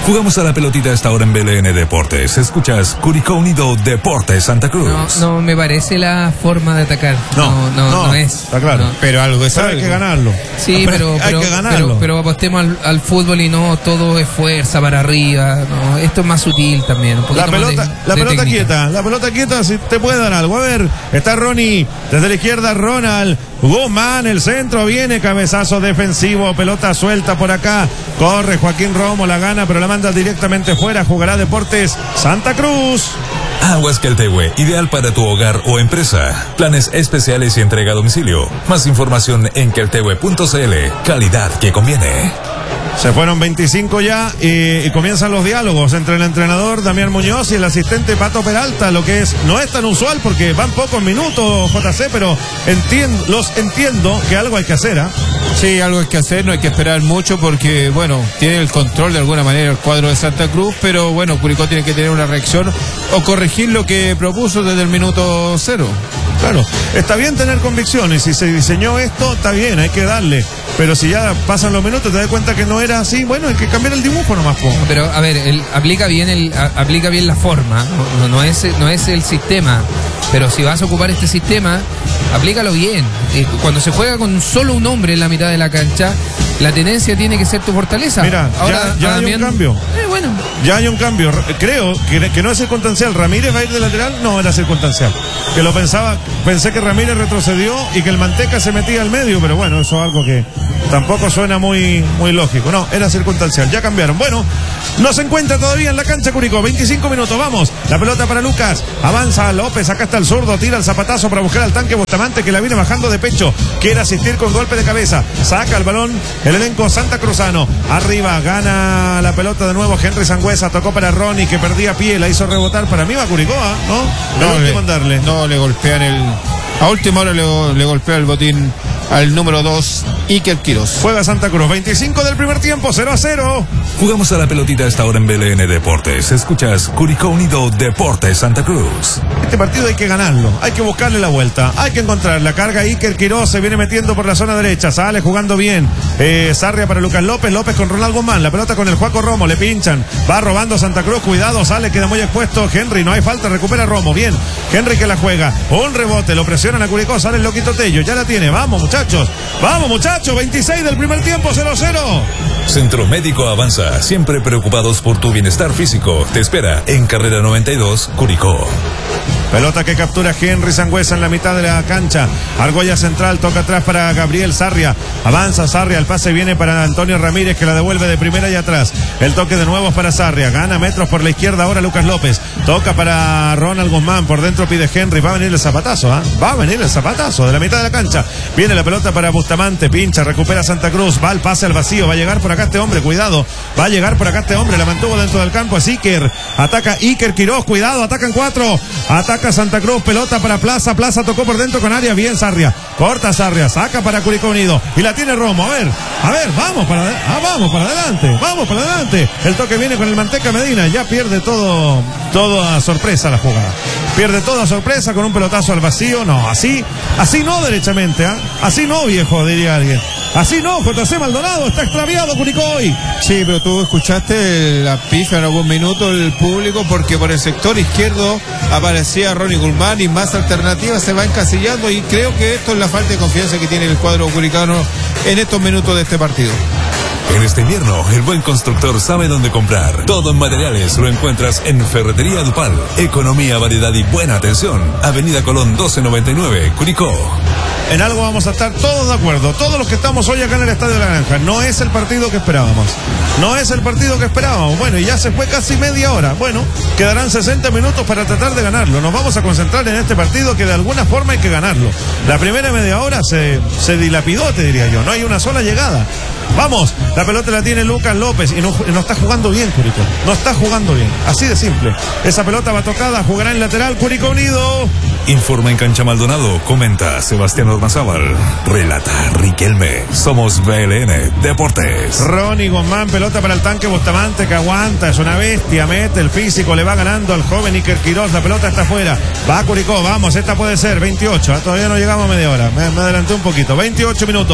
Jugamos a la pelotita a esta hora en B L N Deportes. Escuchas Curicó Unido Deportes Santa Cruz. No, no me parece la forma de atacar. No, No, no, no, no, es. está claro. No. Pero algo es Pero hay algo. que ganarlo. Sí, pero, hay pero, que ganarlo. pero, pero apostemos al, al fútbol y no todo es fuerza para arriba. No, esto es más sutil también. Un La poquito más pelota, de- la de pelota técnica. quieta, la pelota quieta, si te puede dar algo. A ver, está Ronnie, desde la izquierda Ronald, Guzmán, el centro viene, cabezazo defensivo, pelota suelta por acá, corre Joaquín Romo, la gana, pero la manda directamente fuera, jugará Deportes Santa Cruz. Aguas Queltehue, ideal para tu hogar o empresa. Planes especiales y entrega a domicilio. Más información en queltehue punto c l. Calidad que conviene. Se fueron veinticinco ya y, y comienzan los diálogos entre el entrenador Damián Muñoz y el asistente Pato Peralta, lo que es no es tan usual porque van pocos minutos, J C, pero entiendo, los entiendo que algo hay que hacer, ¿ah? Sí, algo hay que hacer, no hay que esperar mucho porque, bueno, tiene el control de alguna manera el cuadro de Santa Cruz, pero bueno, Curicó tiene que tener una reacción o corregir lo que propuso desde el minuto cero. Claro, está bien tener convicciones, si se diseñó esto, está bien, hay que darle, pero si ya pasan los minutos te das cuenta que no era así, bueno, hay que cambiar el dibujo nomás, po. Pero a ver, él aplica bien el a- aplica bien la forma, no, no es no es el sistema, pero si vas a ocupar este sistema, aplícalo bien. Eh, cuando se juega con solo un hombre en la mitad de la cancha, la tenencia tiene que ser tu fortaleza. Mira, ya- ya hay un cambio. Eh, bueno, Ya hay un cambio, creo que, que no es circunstancial. ¿Ramírez va a ir de lateral? No, era circunstancial. Que lo pensaba, pensé que Ramírez retrocedió y que el Manteca se metía al medio, pero bueno, eso es algo que tampoco suena muy, muy lógico. No, era circunstancial, ya cambiaron. Bueno, no se encuentra todavía en la cancha Curicó, veinticinco minutos, vamos. La pelota para Lucas, avanza López, acá está el zurdo, tira el zapatazo para buscar al tanque Bustamante que la viene bajando de pecho, quiere asistir con golpe de cabeza, saca el balón el elenco Santa Cruzano, arriba, gana la pelota de nuevo Henry Sangüesa, tocó para Ronnie que perdía pie, la hizo rebotar, para mí va Curicó, ¿ah? ¿no? El último en darle. No, le golpean el... A última hora le, le golpea el botín al número dos, Iker Quiroz. Juega Santa Cruz, veinticinco del primer tiempo, cero a cero. Jugamos a la pelotita a esta hora en B L N Deportes. Escuchas Curicó Unido Deportes Santa Cruz. Este partido hay que ganarlo, hay que buscarle la vuelta, hay que encontrar la carga. Iker Quiroz se viene metiendo por la zona derecha, sale jugando bien. Eh, Sarria para Lucas López, López con Ronald Guzmán, la pelota con el Juaco Romo, le pinchan, va robando Santa Cruz, cuidado, sale, queda muy expuesto Henry, no hay falta, recupera Romo, bien, Henry que la juega, un rebote, lo presionan a Curicó, sale el loquito Tello, ya la tiene, vamos muchachos, vamos muchachos, veintiséis del primer tiempo, cero a cero. Centro Médico Avanza, siempre preocupados por tu bienestar físico. Te espera en Carrera noventa y dos, Curicó. Pelota que captura Henry Sangüesa en la mitad de la cancha. Argolla central, toca atrás para Gabriel Sarria. Avanza Sarria, el pase viene para Antonio Ramírez que la devuelve de primera y atrás. El toque de nuevo es para Sarria. Gana metros por la izquierda ahora Lucas López. Toca para Ronald Guzmán. Por dentro pide Henry. Va a venir el zapatazo, ¿ah? ¿eh? Va a venir el zapatazo de la mitad de la cancha. Viene la pelota para Bustamante. Pincha, recupera Santa Cruz. Va el pase al vacío. Va a llegar por acá este hombre. Cuidado. Va a llegar por acá este hombre. La mantuvo dentro del campo. Es Iker. Ataca Iker Quiroz. Cuidado. Atacan cuatro. Ataca Santa Cruz, pelota para Plaza, Plaza tocó por dentro con Arias, bien Sarria, corta Sarria, saca para Curicó Unido y la tiene Romo, a ver, a ver, vamos para, ah, vamos para adelante, vamos para adelante, el toque viene con el Manteca Medina, ya pierde todo, toda sorpresa la jugada, pierde toda sorpresa con un pelotazo al vacío, no, así, así no derechamente, ¿eh? Así no viejo, diría alguien, así no, J C Maldonado, está extraviado Curicó hoy. Sí, pero tú escuchaste la pifia en algún minuto del público porque por el sector izquierdo aparecía Ronnie Guzmán y más alternativas se va encasillando y creo que esto es la falta de confianza que tiene el cuadro curicano en estos minutos de este partido. En este invierno, el buen constructor sabe dónde comprar. Todo en materiales lo encuentras en Ferretería Dupal. Economía, variedad y buena atención. Avenida Colón doce noventa y nueve, Curicó. En algo vamos a estar todos de acuerdo, todos los que estamos hoy acá en el Estadio de la Granja. No es el partido que esperábamos. No es el partido que esperábamos. Bueno, y ya se fue casi media hora. Bueno, quedarán sesenta minutos para tratar de ganarlo. Nos vamos a concentrar en este partido que de alguna forma hay que ganarlo. La primera media hora se, se dilapidó, te diría yo. No hay una sola llegada. Vamos, la pelota la tiene Lucas López y no, no está jugando bien Curicó. No está jugando bien. Así de simple. Esa pelota va tocada, jugará en lateral Curicó Unido. Informa en Cancha Maldonado, comenta Sebastián Ormazábal, relata Riquelme, somos B L N Deportes. Ronnie Guzmán, pelota para el tanque Bustamante que aguanta, es una bestia, mete el físico, le va ganando al joven Iker Quiroz, la pelota está afuera, va a Curicó, vamos, esta puede ser, veintiocho, ¿eh? Todavía no llegamos a media hora, me, me adelanté un poquito, veintiocho minutos,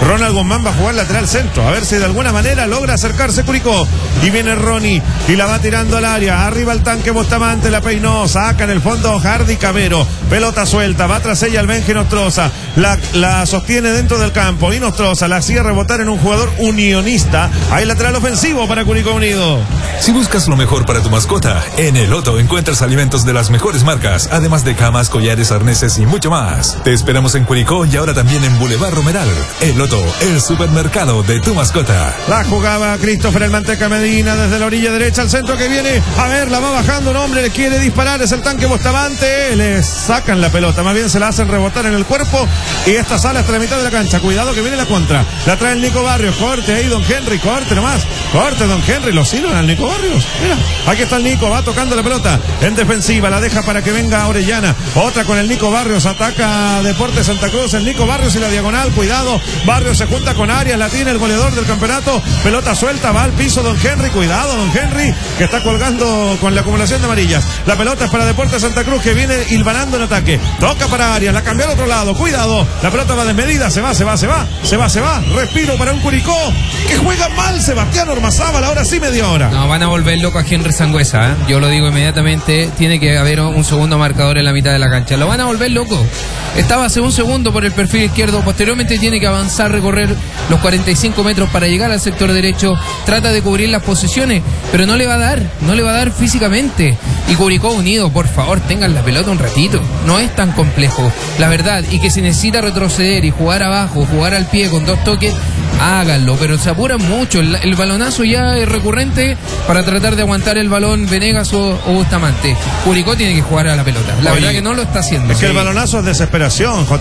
Ronald Guzmán va a jugar lateral centro. A ver si de alguna manera logra acercarse Curicó. Y viene Ronnie y la va tirando al área. Arriba el tanque Bustamante, la peinó. Saca en el fondo Hardy Cabero. Pelota suelta, va tras ella el Benji Nostroza. La, la sostiene dentro del campo. Y Nostroza la hacía rebotar en un jugador unionista. Hay lateral ofensivo para Curicó Unido. Si buscas lo mejor para tu mascota, en el Loto encuentras alimentos de las mejores marcas, además de camas, collares, arneses y mucho más. Te esperamos en Curicó y ahora también en Boulevard Romeral. El Loto, el supermercado de tu mascota. La jugaba Christopher el Manteca Medina desde la orilla derecha al centro que viene. A ver, la va bajando un hombre, le quiere disparar, es el tanque Bustamante. Le sacan la pelota, más bien se la hacen rebotar en el cuerpo y esta sale hasta la mitad de la cancha. Cuidado que viene la contra. La trae el Nico Barrios, corte ahí Don Henry, corte nomás. Corte Don Henry, lo sirven al Nico Barrios. Mira, aquí está el Nico, va tocando la pelota en defensiva, la deja para que venga Orellana. Otra con el Nico Barrios, ataca Deportes Santa Cruz, el Nico Barrios y la diagonal, cuidado. Barrios se junta con Arias, la tiene el goleador del campeonato. Pelota suelta, va al piso Don Henry, cuidado Don Henry, que está colgando con la acumulación de amarillas. La pelota es para Deportes Santa Cruz, que viene hilvanando en ataque. Toca para Arias, la cambió al otro lado, cuidado. La pelota va desmedida, se va, se va, se va, se va, se va. Respiro para un Curicó que juega mal Sebastián Ormazábal, ahora sí media hora. No, van a volver loco a Henry Sangüesa, ¿eh? Yo lo digo inmediatamente, tiene que haber un segundo marcador en la mitad de la cancha. Lo van a volver loco. Estaba hace un segundo por el perfil izquierdo, posteriormente tiene que avanzar, recorrer los cuarenta y cinco metros para llegar al sector derecho, trata de cubrir las posiciones, pero no le va a dar, no le va a dar físicamente. Y Curicó Unido, por favor, tengan la pelota un ratito, no es tan complejo, la verdad, y que si necesita retroceder y jugar abajo, jugar al pie con dos toques, háganlo, pero se apuran mucho. El, el balonazo ya es recurrente para tratar de aguantar el balón Venegas o, o Bustamante. Curicó tiene que jugar a la pelota, la Oye, verdad que no lo está haciendo. Es que sí. el balonazo es desesperación, J.